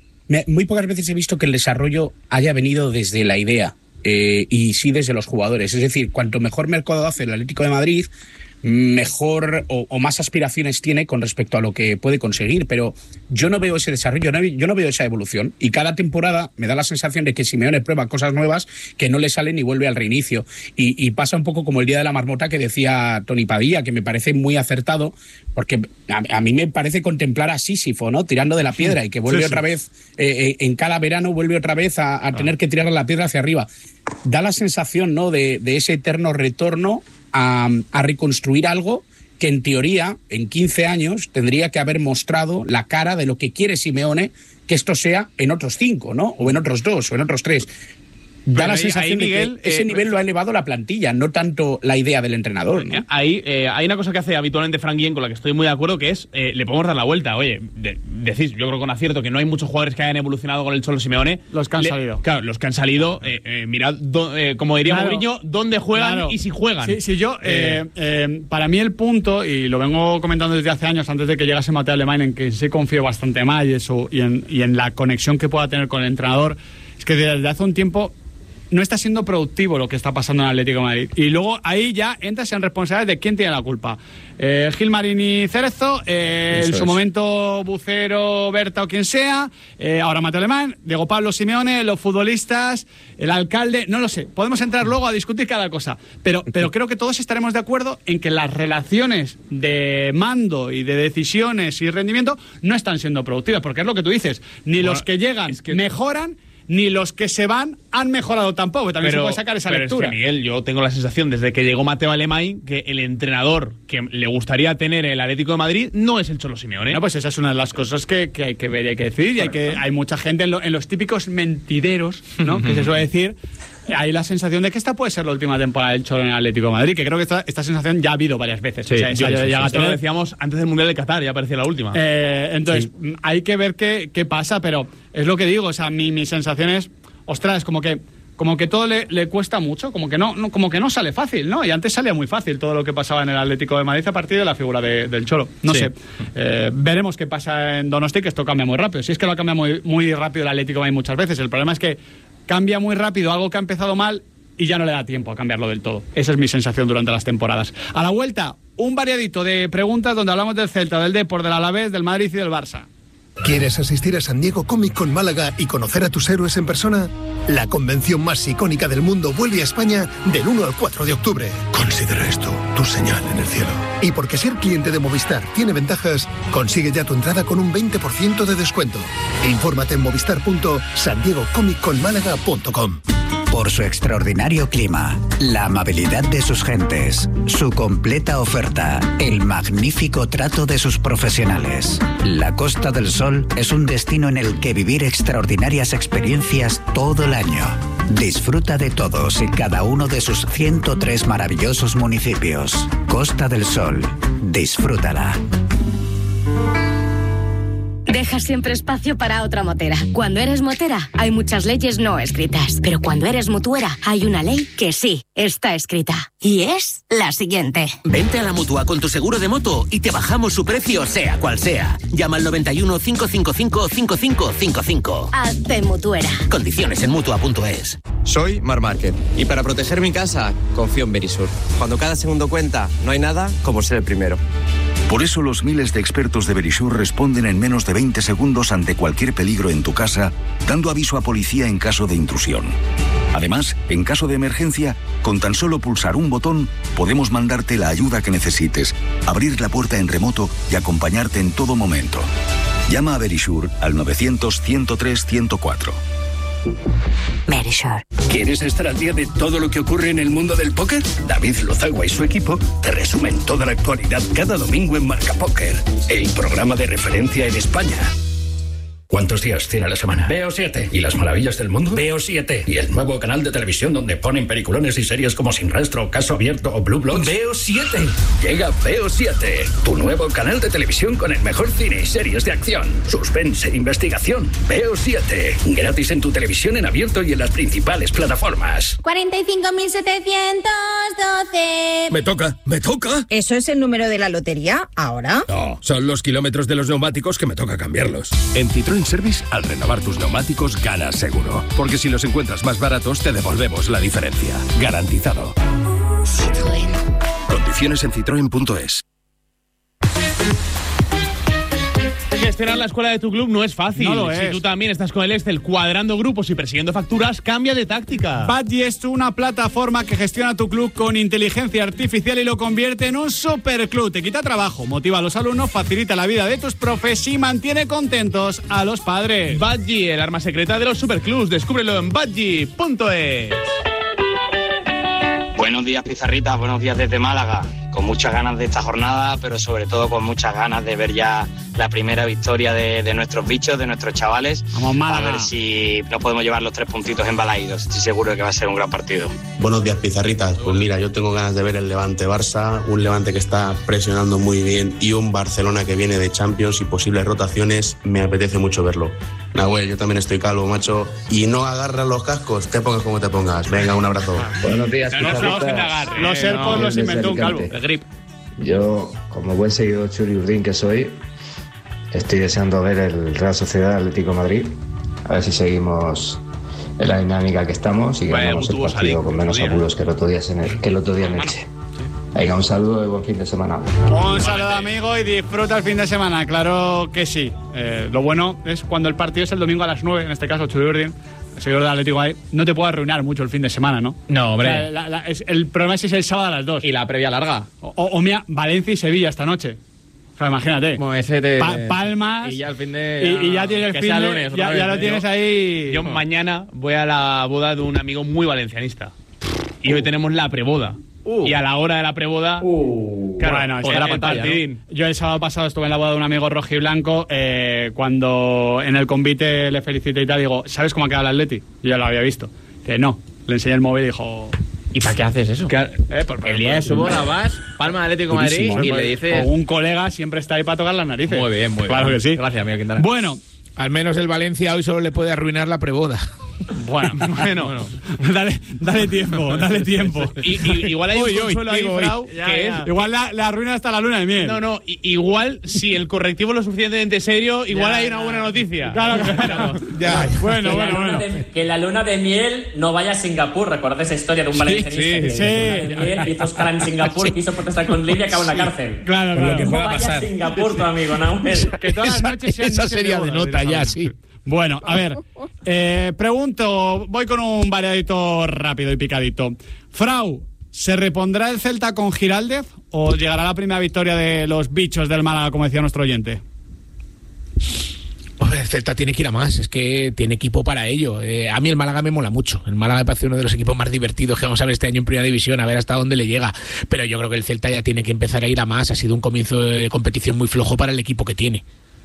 muy pocas veces he visto que el desarrollo haya venido desde la idea eh, y sí desde los jugadores. Es decir, cuanto mejor mercado hace el Atlético de Madrid, mejor o, o más aspiraciones tiene con respecto a lo que puede conseguir, pero yo no veo ese desarrollo, no, yo no veo esa evolución y cada temporada me da la sensación de que Simeone prueba cosas nuevas que no le salen y vuelve al reinicio y, y pasa un poco como el día de la marmota que decía Tony Padilla, que me parece muy acertado porque a, a mí me parece contemplar a Sísifo, ¿no? Tirando de la piedra y que vuelve sí, sí. otra vez eh, eh, en cada verano vuelve otra vez a, a ah. tener que tirar la piedra hacia arriba. Da la sensación, ¿no? de, de ese eterno retorno A, a reconstruir algo que en teoría en quince años tendría que haber mostrado la cara de lo que quiere Simeone que esto sea en otros cinco, ¿no? O en otros dos, o en otros tres. Da la ahí, sensación ahí, Miguel, de que ese eh, nivel lo ha elevado la plantilla, no tanto la idea del entrenador, ¿no? Ahí eh, hay una cosa que hace habitualmente Frank Guillén, con la que estoy muy de acuerdo, que es, eh, le podemos dar la vuelta. Oye, de, decís, yo creo con acierto que no hay muchos jugadores que hayan evolucionado con el Cholo Simeone. Los que han le, salido. Claro, los que han salido, eh, eh, mirad, do, eh, como diría claro, Mourinho, dónde juegan claro. y si juegan. Sí, sí yo, eh, eh, para mí el punto, y lo vengo comentando desde hace años, antes de que llegase Mateo Alemán, en que sí confío bastante más y, eso, y, en, y en la conexión que pueda tener con el entrenador, es que desde hace un tiempo no está siendo productivo lo que está pasando en el Atlético de Madrid. Y luego ahí ya entras en responsabilidad de quién tiene la culpa. Eh, Gilmarín y Cerezo, eh, en su es. momento Bucero, Berta o quien sea, eh, ahora Mateo Alemán, Diego Pablo Simeone, los futbolistas, el alcalde, no lo sé. Podemos entrar luego a discutir cada cosa. Pero, pero creo que todos estaremos de acuerdo en que las relaciones de mando y de decisiones y rendimiento no están siendo productivas. Porque es lo que tú dices. Ni bueno, los que llegan es que... mejoran, ni los que se van han mejorado tampoco. También pero, se puede sacar esa pero lectura. Es que, Miguel, yo tengo la sensación desde que llegó Mateo Alemán que el entrenador que le gustaría tener el Atlético de Madrid no es el Cholo Simeone. No, pues esa es una de las cosas que, que hay que ver y hay que decir. Y hay, que, hay mucha gente en, lo, en los típicos mentideros, ¿no? que se suele decir. Hay la sensación de que esta puede ser la última temporada del Cholo en el Atlético de Madrid, que creo que esta, esta sensación ya ha habido varias veces. Sí, o sea, yo, ya, sí, ya esto lo decíamos antes del Mundial de Qatar, ya parecía la última. Eh, entonces, sí. hay que ver qué, qué pasa, pero es lo que digo, o sea, mi, mi sensación es, ostras, es como que como que todo le, le cuesta mucho, como que no, no como que no sale fácil, ¿no? Y antes salía muy fácil todo lo que pasaba en el Atlético de Madrid a partir de la figura de, del Cholo. No sí. sé, eh, veremos qué pasa en Donosti, que esto cambia muy rápido. Si es que lo cambia muy, muy rápido el Atlético de Madrid muchas veces. El problema es que cambia muy rápido algo que ha empezado mal y ya no le da tiempo a cambiarlo del todo. Esa es mi sensación durante las temporadas. A la vuelta, un variadito de preguntas donde hablamos del Celta, del Depor, del Alavés, del Madrid y del Barça. ¿Quieres asistir a San Diego Comic Con Málaga y conocer a tus héroes en persona? La convención más icónica del mundo vuelve a España del uno al cuatro de octubre. Considera esto tu señal en el cielo. Y porque ser cliente de Movistar tiene ventajas, consigue ya tu entrada con un veinte por ciento de descuento. Infórmate en movistar punto san diego comic con málaga punto com. Por su extraordinario clima, la amabilidad de sus gentes, su completa oferta, el magnífico trato de sus profesionales. La Costa del Sol es un destino en el que vivir extraordinarias experiencias todo el año. Disfruta de todos y cada uno de sus ciento tres maravillosos municipios. Costa del Sol, disfrútala. Deja siempre espacio para otra motera. Cuando eres motera, hay muchas leyes no escritas. Pero cuando eres mutuera, hay una ley que sí está escrita. Y es la siguiente. Vente a la Mutua con tu seguro de moto y te bajamos su precio, sea cual sea. Llama al noventa y uno, cinco cinco cinco, cinco cinco cinco cinco. Hazte mutuera. Condiciones en mutua punto es. Soy Mar Márquez y para proteger mi casa, confío en Verisur. Cuando cada segundo cuenta, no hay nada como ser el primero. Por eso los miles de expertos de Verisur responden en menos de veinte segundos ante cualquier peligro en tu casa, dando aviso a policía en caso de intrusión. Además, en caso de emergencia, con tan solo pulsar un botón, podemos mandarte la ayuda que necesites, abrir la puerta en remoto y acompañarte en todo momento. Llama a Verisur al novecientos, ciento tres, ciento cuatro. Verisur. ¿Quieres estar al día de todo lo que ocurre en el mundo del póker? David Lozagua y su equipo te resumen toda la actualidad cada domingo en Marca Póker, el programa de referencia en España. ¿Cuántos días tiene la semana? Veo siete. ¿Y las maravillas del mundo? Veo siete. ¿Y el nuevo canal de televisión donde ponen peliculones y series como Sin Rastro, Caso Abierto o Blue Bloods? Veo siete. Llega Veo siete, tu nuevo canal de televisión con el mejor cine y series de acción, suspense e investigación. Veo siete. Gratis en tu televisión en abierto y en las principales plataformas. cuarenta y cinco mil setecientos doce. Me toca, me toca. ¿Eso es el número de la lotería ahora? No, son los kilómetros de los neumáticos que me toca cambiarlos. En Citroën Service, al renovar tus neumáticos, ganas seguro. Porque si los encuentras más baratos, te devolvemos la diferencia. Garantizado. Citroën. Condiciones en citroen punto es. Gestionar la escuela de tu club no es fácil. No lo si es. tú también estás con el Excel cuadrando grupos y persiguiendo facturas, cambia de táctica. Budgie es una plataforma que gestiona tu club con inteligencia artificial y lo convierte en un superclub. Te quita trabajo, motiva a los alumnos, facilita la vida de tus profes y mantiene contentos a los padres. Budgie, el arma secreta de los superclubs. Descúbrelo en budgie punto es. Buenos días, Pizarritas, buenos días desde Málaga. Con muchas ganas de esta jornada, pero sobre todo con muchas ganas de ver ya la primera victoria de, de nuestros bichos, de nuestros chavales. Vamos, Málaga. A ver si nos podemos llevar los tres puntitos en Balaídos. Estoy seguro de que va a ser un gran partido. Buenos días, Pizarritas. Pues mira, yo tengo ganas de ver el Levante-Barça, un Levante que está presionando muy bien y un Barcelona que viene de Champions y posibles rotaciones. Me apetece mucho verlo. Nahuel, yo también estoy calvo, macho. Y no agarras los cascos, te pongas como te pongas. Venga, un abrazo. Buenos días, No, no, no, sin agarrar. Los Eh, Serpos no. los inventó un calvo. El grip. Yo, como buen seguidor Churi Urdín que soy, estoy deseando ver el Real Sociedad Atlético de Madrid. A ver si seguimos en la dinámica que estamos y Vaya, ganamos el tuvo partido salir, con menos otro día. apuros que el otro día en el, que el otro día en Elche. Venga, un saludo y buen fin de semana. Un saludo, amigo, y disfruta el fin de semana. Claro que sí. Eh, lo bueno es cuando el partido es el domingo a las nueve, en este caso, Churiurdin, el seguidor del Atlético ahí, no te puede arruinar mucho el fin de semana, ¿no? No, hombre. O sea, la- la- es- el problema es si es el sábado a las dos. Y la previa larga. O, o mira, Valencia y Sevilla esta noche. O sea, imagínate. Como ese de- Pa- Palmas. Y ya el fin de. Y, y ya tienes el Que fin sea de- lunes, otra ya, vez, ya lo ¿eh? tienes Yo- ahí. Yo mañana voy a la boda de un amigo muy valencianista. Y hoy tenemos la preboda. Y a la hora de la preboda. Claro, Bueno, el- está la el pantalla, partidín. ¿no? Yo el sábado pasado estuve en la boda de un amigo rojiblanco. Eh, cuando en el convite le felicité y tal, digo, ¿sabes cómo ha quedado el Atleti? Yo ya lo había visto. Que no, le enseñé el móvil y dijo. ¿Y para qué haces eso? Que, eh, por- por- El día de su boda vas, Palma de Atlético de Madrid Durísimo, y ¿eh? le dices. O un colega siempre está ahí para tocar las narices. Muy bien, muy bien. Claro que sí. Gracias, amigo Quintana. Bueno, Al menos el Valencia hoy solo le puede arruinar la preboda. Bueno, bueno, bueno. Dale, dale tiempo, dale tiempo. Y, y, igual hay un Hoy, hoy, consuelo ahí, digo, hoy. Frau, Ya, que ya. es... Igual la, la arruina hasta la luna de miel. No, no, i- igual si el correctivo es lo suficientemente serio, igual Ya, hay una ya. buena noticia. Claro, claro. Ya, Bueno, que, bueno, la luna bueno. de, que la luna de miel no vaya a Singapur. ¿Recordad esa historia de un Sí, valencianista sí, que sí. la luna de miel hizo escala en Singapur, Sí. quiso protestar con Libia, acabó en la cárcel? Claro, Por lo claro. que pueda pasar. No vaya a Singapur, tu amigo, Nahuel. Que todas las noches sean Esa noches sería de bodas, nota ya, directamente. sí. Bueno, a ver, eh, pregunto, voy con un variadito rápido y picadito. Frau, ¿se repondrá el Celta con Giraldez o llegará la primera victoria de los bichos del Málaga, como decía nuestro oyente? Hombre, el Celta tiene que ir a más, es que tiene equipo para ello. Eh, a mí el Málaga me mola mucho. El Málaga me parece uno de los equipos más divertidos que vamos a ver este año en Primera División, a ver hasta dónde le llega. Pero yo creo que el Celta ya tiene que empezar a ir a más. Ha sido un comienzo de competición muy flojo para el equipo que tiene.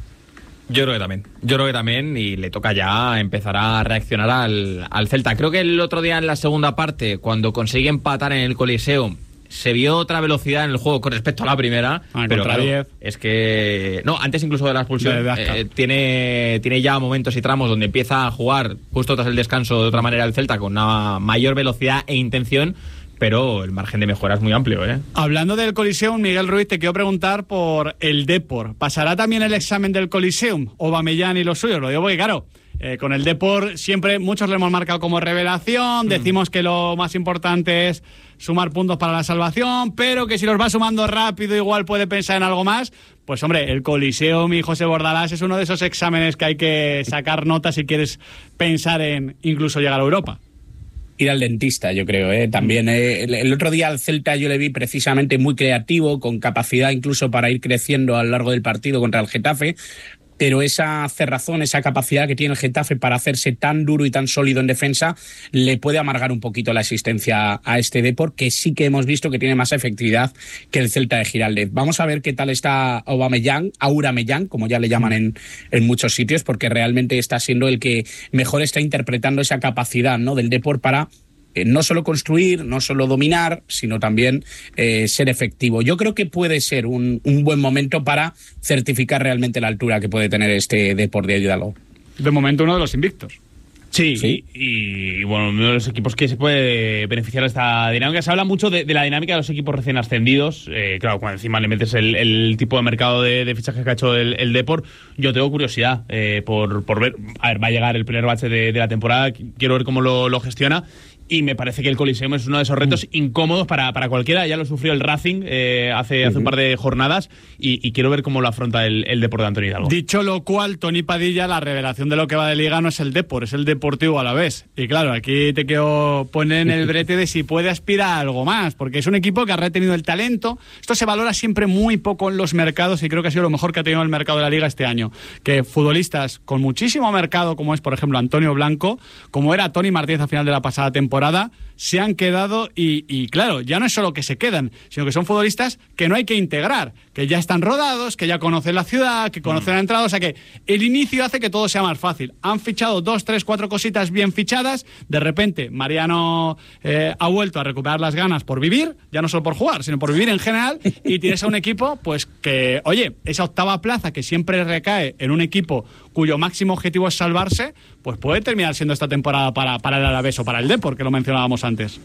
Yo creo que también. Yo creo que también, y le toca ya empezar a reaccionar al, al Celta. Creo que el otro día en la segunda parte, cuando consigue empatar en el Coliseo, se vio otra velocidad en el juego con respecto a la primera. Ah, pero contra claro, diez. es que... No, antes incluso de la expulsión. De Dazca. eh, tiene, tiene ya momentos y tramos donde empieza a jugar justo tras el descanso de otra manera el Celta, con una mayor velocidad e intención, pero el margen de mejora es muy amplio, ¿eh? Hablando del Coliseum, Miguel Ruiz, te quiero preguntar por el Depor. ¿Pasará también el examen del Coliseum? Aubameyang y los suyos. Lo digo porque, claro, eh, con el Depor siempre muchos le hemos marcado como revelación. Decimos que lo más importante es sumar puntos para la salvación, pero que si los va sumando rápido igual puede pensar en algo más. Pues hombre, el Coliseum y José Bordalás es uno de esos exámenes que hay que sacar notas si quieres pensar en incluso llegar a Europa. Ir al dentista, yo creo, ¿eh? También eh, el, el otro día al Celta yo le vi precisamente muy creativo, con capacidad incluso para ir creciendo a lo largo del partido contra el Getafe, pero esa cerrazón, esa capacidad que tiene el Getafe para hacerse tan duro y tan sólido en defensa, le puede amargar un poquito la existencia a este Depor, que sí que hemos visto que tiene más efectividad que el Celta de Giraldez. Vamos a ver qué tal está Aubameyang, Aurameyang, como ya le llaman en, en muchos sitios, porque realmente está siendo el que mejor está interpretando esa capacidad, ¿no?, del Depor para Eh, no solo construir, no solo dominar, sino también eh, ser efectivo. Yo creo que puede ser un, un buen momento para certificar realmente la altura que puede tener este Depor de Hidalgo. De momento uno de los invictos. Sí, Sí. Y, y bueno, uno de los equipos que se puede beneficiar de esta dinámica. Se habla mucho de, de la dinámica de los equipos recién ascendidos. Eh, claro, cuando encima le metes el, el tipo de mercado de, de fichajes que ha hecho el, el Depor, yo tengo curiosidad eh, por, por ver. A ver, va a llegar el primer bache de, de la temporada, quiero ver cómo lo, lo gestiona. Y me parece que el Coliseum es uno de esos retos mm. incómodos para, para cualquiera. Ya lo sufrió el Racing eh, hace, uh-huh. hace un par de jornadas y, y quiero ver cómo lo afronta el, el Depor de Antonio Hidalgo. Dicho lo cual, Tony Padilla, la revelación de lo que va de Liga no es el Depor, es el Deportivo Alavés. Y claro, aquí te quiero poner en el brete de si puede aspirar a algo más, porque es un equipo que ha retenido el talento. Esto se valora siempre muy poco en los mercados y creo que ha sido lo mejor que ha tenido el mercado de la Liga este año. Que futbolistas con muchísimo mercado, como es por ejemplo Antonio Blanco, como era Tony Martínez al final de la pasada temporada, se han quedado y, y claro, ya no es solo que se quedan, sino que son futbolistas que no hay que integrar, que ya están rodados, que ya conocen la ciudad, que conocen la entrada, o sea que el inicio hace que todo sea más fácil. Han fichado dos, tres, cuatro cositas bien fichadas, de repente Mariano eh, ha vuelto a recuperar las ganas por vivir, ya no solo por jugar, sino por vivir en general, y tienes a un equipo pues que, oye, esa octava plaza que siempre recae en un equipo cuyo máximo objetivo es salvarse, pues puede terminar siendo esta temporada para, para el Alavés o para el Depor, que lo mencionábamos antes.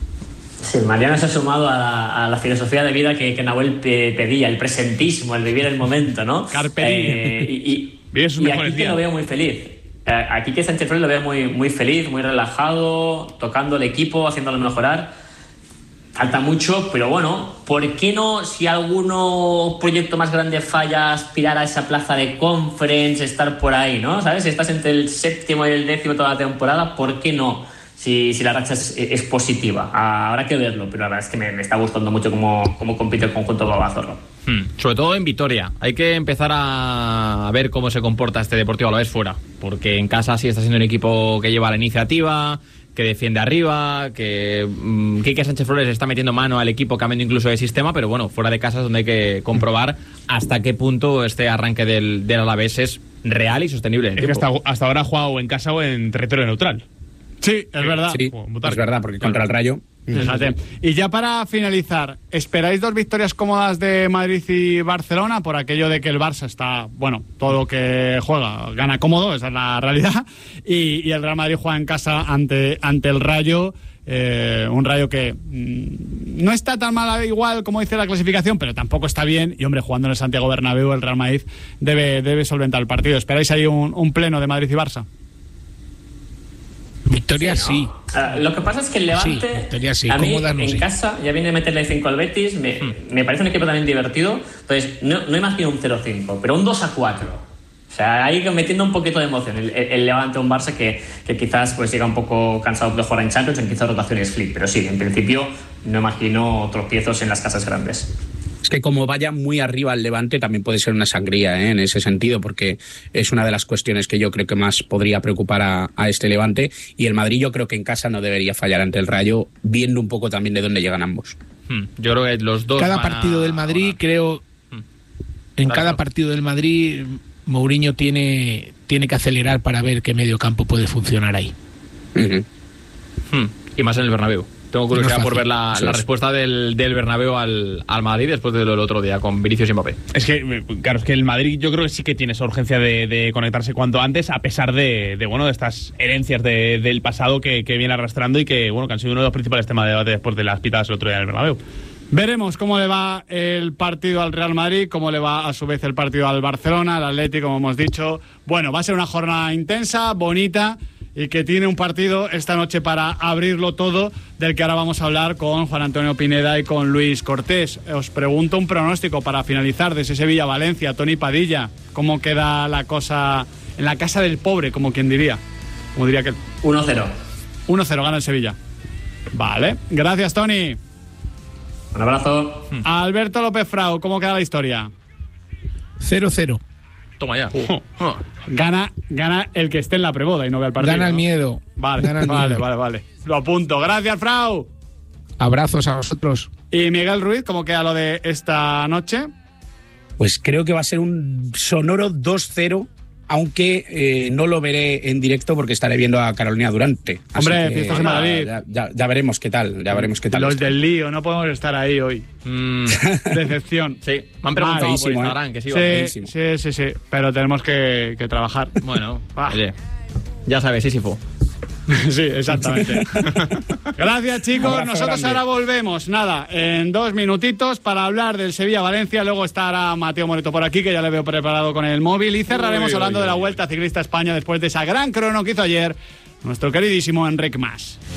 Sí, Mariano se ha sumado a la, a la filosofía de vida que, que Nahuel pe, pedía, el presentismo, el vivir el momento, ¿no? Carpe eh, y, y, y aquí que lo veo muy feliz. Eh, aquí que Sánchez Flores lo veo muy, muy feliz, muy relajado, tocando el equipo, haciéndolo mejorar. Falta mucho, pero bueno, ¿por qué no, si alguno proyecto más grande falla, aspirar a esa plaza de conference, estar por ahí, ¿no? ¿Sabes? Si estás entre el séptimo y el décimo toda la temporada, ¿por qué no? Si, si la racha es, es positiva. Ah, habrá que verlo, pero la verdad es que me, me está gustando mucho cómo, cómo compite el conjunto Babazorro. Hmm. Sobre todo en Vitoria. Hay que empezar a ver cómo se comporta este Deportivo Alavés fuera, porque en casa sí está siendo un equipo que lleva la iniciativa, que defiende arriba, que mmm, Quique Sánchez Flores está metiendo mano al equipo, cambiando incluso de sistema, pero bueno, fuera de casa es donde hay que comprobar hasta qué punto este arranque del, del Alavés es real y sostenible. En el es que tiempo. hasta, hasta ahora ha jugado en casa o en territorio neutral. Sí, es verdad. Sí, es verdad, porque contra el Rayo... Fíjate. Y ya para finalizar, ¿esperáis dos victorias cómodas de Madrid y Barcelona? Por aquello de que el Barça está, bueno, todo lo que juega gana cómodo, esa es la realidad, y, y el Real Madrid juega en casa ante, ante el Rayo. Eh, un Rayo que mmm, no está tan mal igual como dice la clasificación, pero tampoco está bien, y hombre, jugando en el Santiago Bernabéu el Real Madrid debe, debe solventar el partido. ¿Esperáis ahí un, un pleno de Madrid y Barça? Victoria sí. sí. Uh, lo que pasa es que el Levante, sí, victoria, sí. a mí en sí. casa, ya viene a meterle cinco al Betis, me, hmm. me parece un equipo también divertido, entonces no, no imagino un cero cinco, pero un dos a cuatro. O sea, ahí metiendo un poquito de emoción. El, el, el Levante, un Barça que, que quizás pues llega un poco cansado de jugar en Champions, en quizás rotaciones flip, pero sí, en principio no imagino tropiezos en las casas grandes. Es que como vaya muy arriba el Levante también puede ser una sangría, ¿eh? En ese sentido, porque es una de las cuestiones que yo creo que más podría preocupar a, a este Levante, y el Madrid yo creo que en casa no debería fallar ante el Rayo, viendo un poco también de dónde llegan ambos. Hmm. Yo creo que los dos cada partido a... del Madrid, creo hmm. en claro. cada partido del Madrid Mourinho tiene, tiene que acelerar para ver qué medio campo puede funcionar ahí. Uh-huh. Hmm. Y más en el Bernabéu. Tengo curiosidad no por ver la, la respuesta del, del Bernabéu al, al Madrid después de lo del otro día con Vinicius y Mbappé. Es que, claro, es que el Madrid yo creo que sí que tiene esa urgencia de, de conectarse cuanto antes, a pesar de, de bueno, de estas herencias de, del pasado que, que viene arrastrando y que, bueno, que han sido uno de los principales temas de debate después de las pitadas el otro día en el Bernabéu. Veremos cómo le va el partido al Real Madrid, cómo le va a su vez el partido al Barcelona, al Atlético, como hemos dicho. Bueno, va a ser una jornada intensa, bonita, y que tiene un partido esta noche para abrirlo todo, del que ahora vamos a hablar con Juan Antonio Pineda y con Luis Cortés. Os pregunto un pronóstico para finalizar de ese Sevilla-Valencia. Tony Padilla, ¿cómo queda la cosa en la casa del pobre, como quien diría? Como diría que uno cero. uno cero gana el Sevilla. Vale, gracias, Tony. Un abrazo. Alberto López Frau, ¿cómo queda la historia? cero cero. Toma ya. Uh. Uh. Gana, gana el que esté en la preboda y no vea el partido. Gana el ¿no? miedo. Vale, gana el vale, miedo. vale, vale. Lo apunto. Gracias, Frau. Abrazos a vosotros. ¿Y Miguel Ruiz, cómo queda lo de esta noche? Pues creo que va a ser un sonoro dos cero, aunque eh, no lo veré en directo porque estaré viendo a Carolina Durante. Hombre, que, fiestas en Madrid. Ya, ya, ya veremos qué tal, ya veremos qué tal. Los está. del lío, no podemos estar ahí hoy. Mm. Decepción. Sí, me han preguntado ah, por Instagram, ¿eh? Que sí, sí, sí, sí, sí, pero tenemos que, que trabajar. Bueno, ah. oye, ya sabes, Sísifo. Sí, exactamente. Gracias, chicos. Abrazo Nosotros grande. ahora volvemos, nada, en dos minutitos para hablar del Sevilla-Valencia. Luego estará Mateo Moreto por aquí, que ya le veo preparado con el móvil. Y cerraremos uy, hablando uy, de la Vuelta Ciclista a España después de esa gran crono que hizo ayer nuestro queridísimo Enric Mas.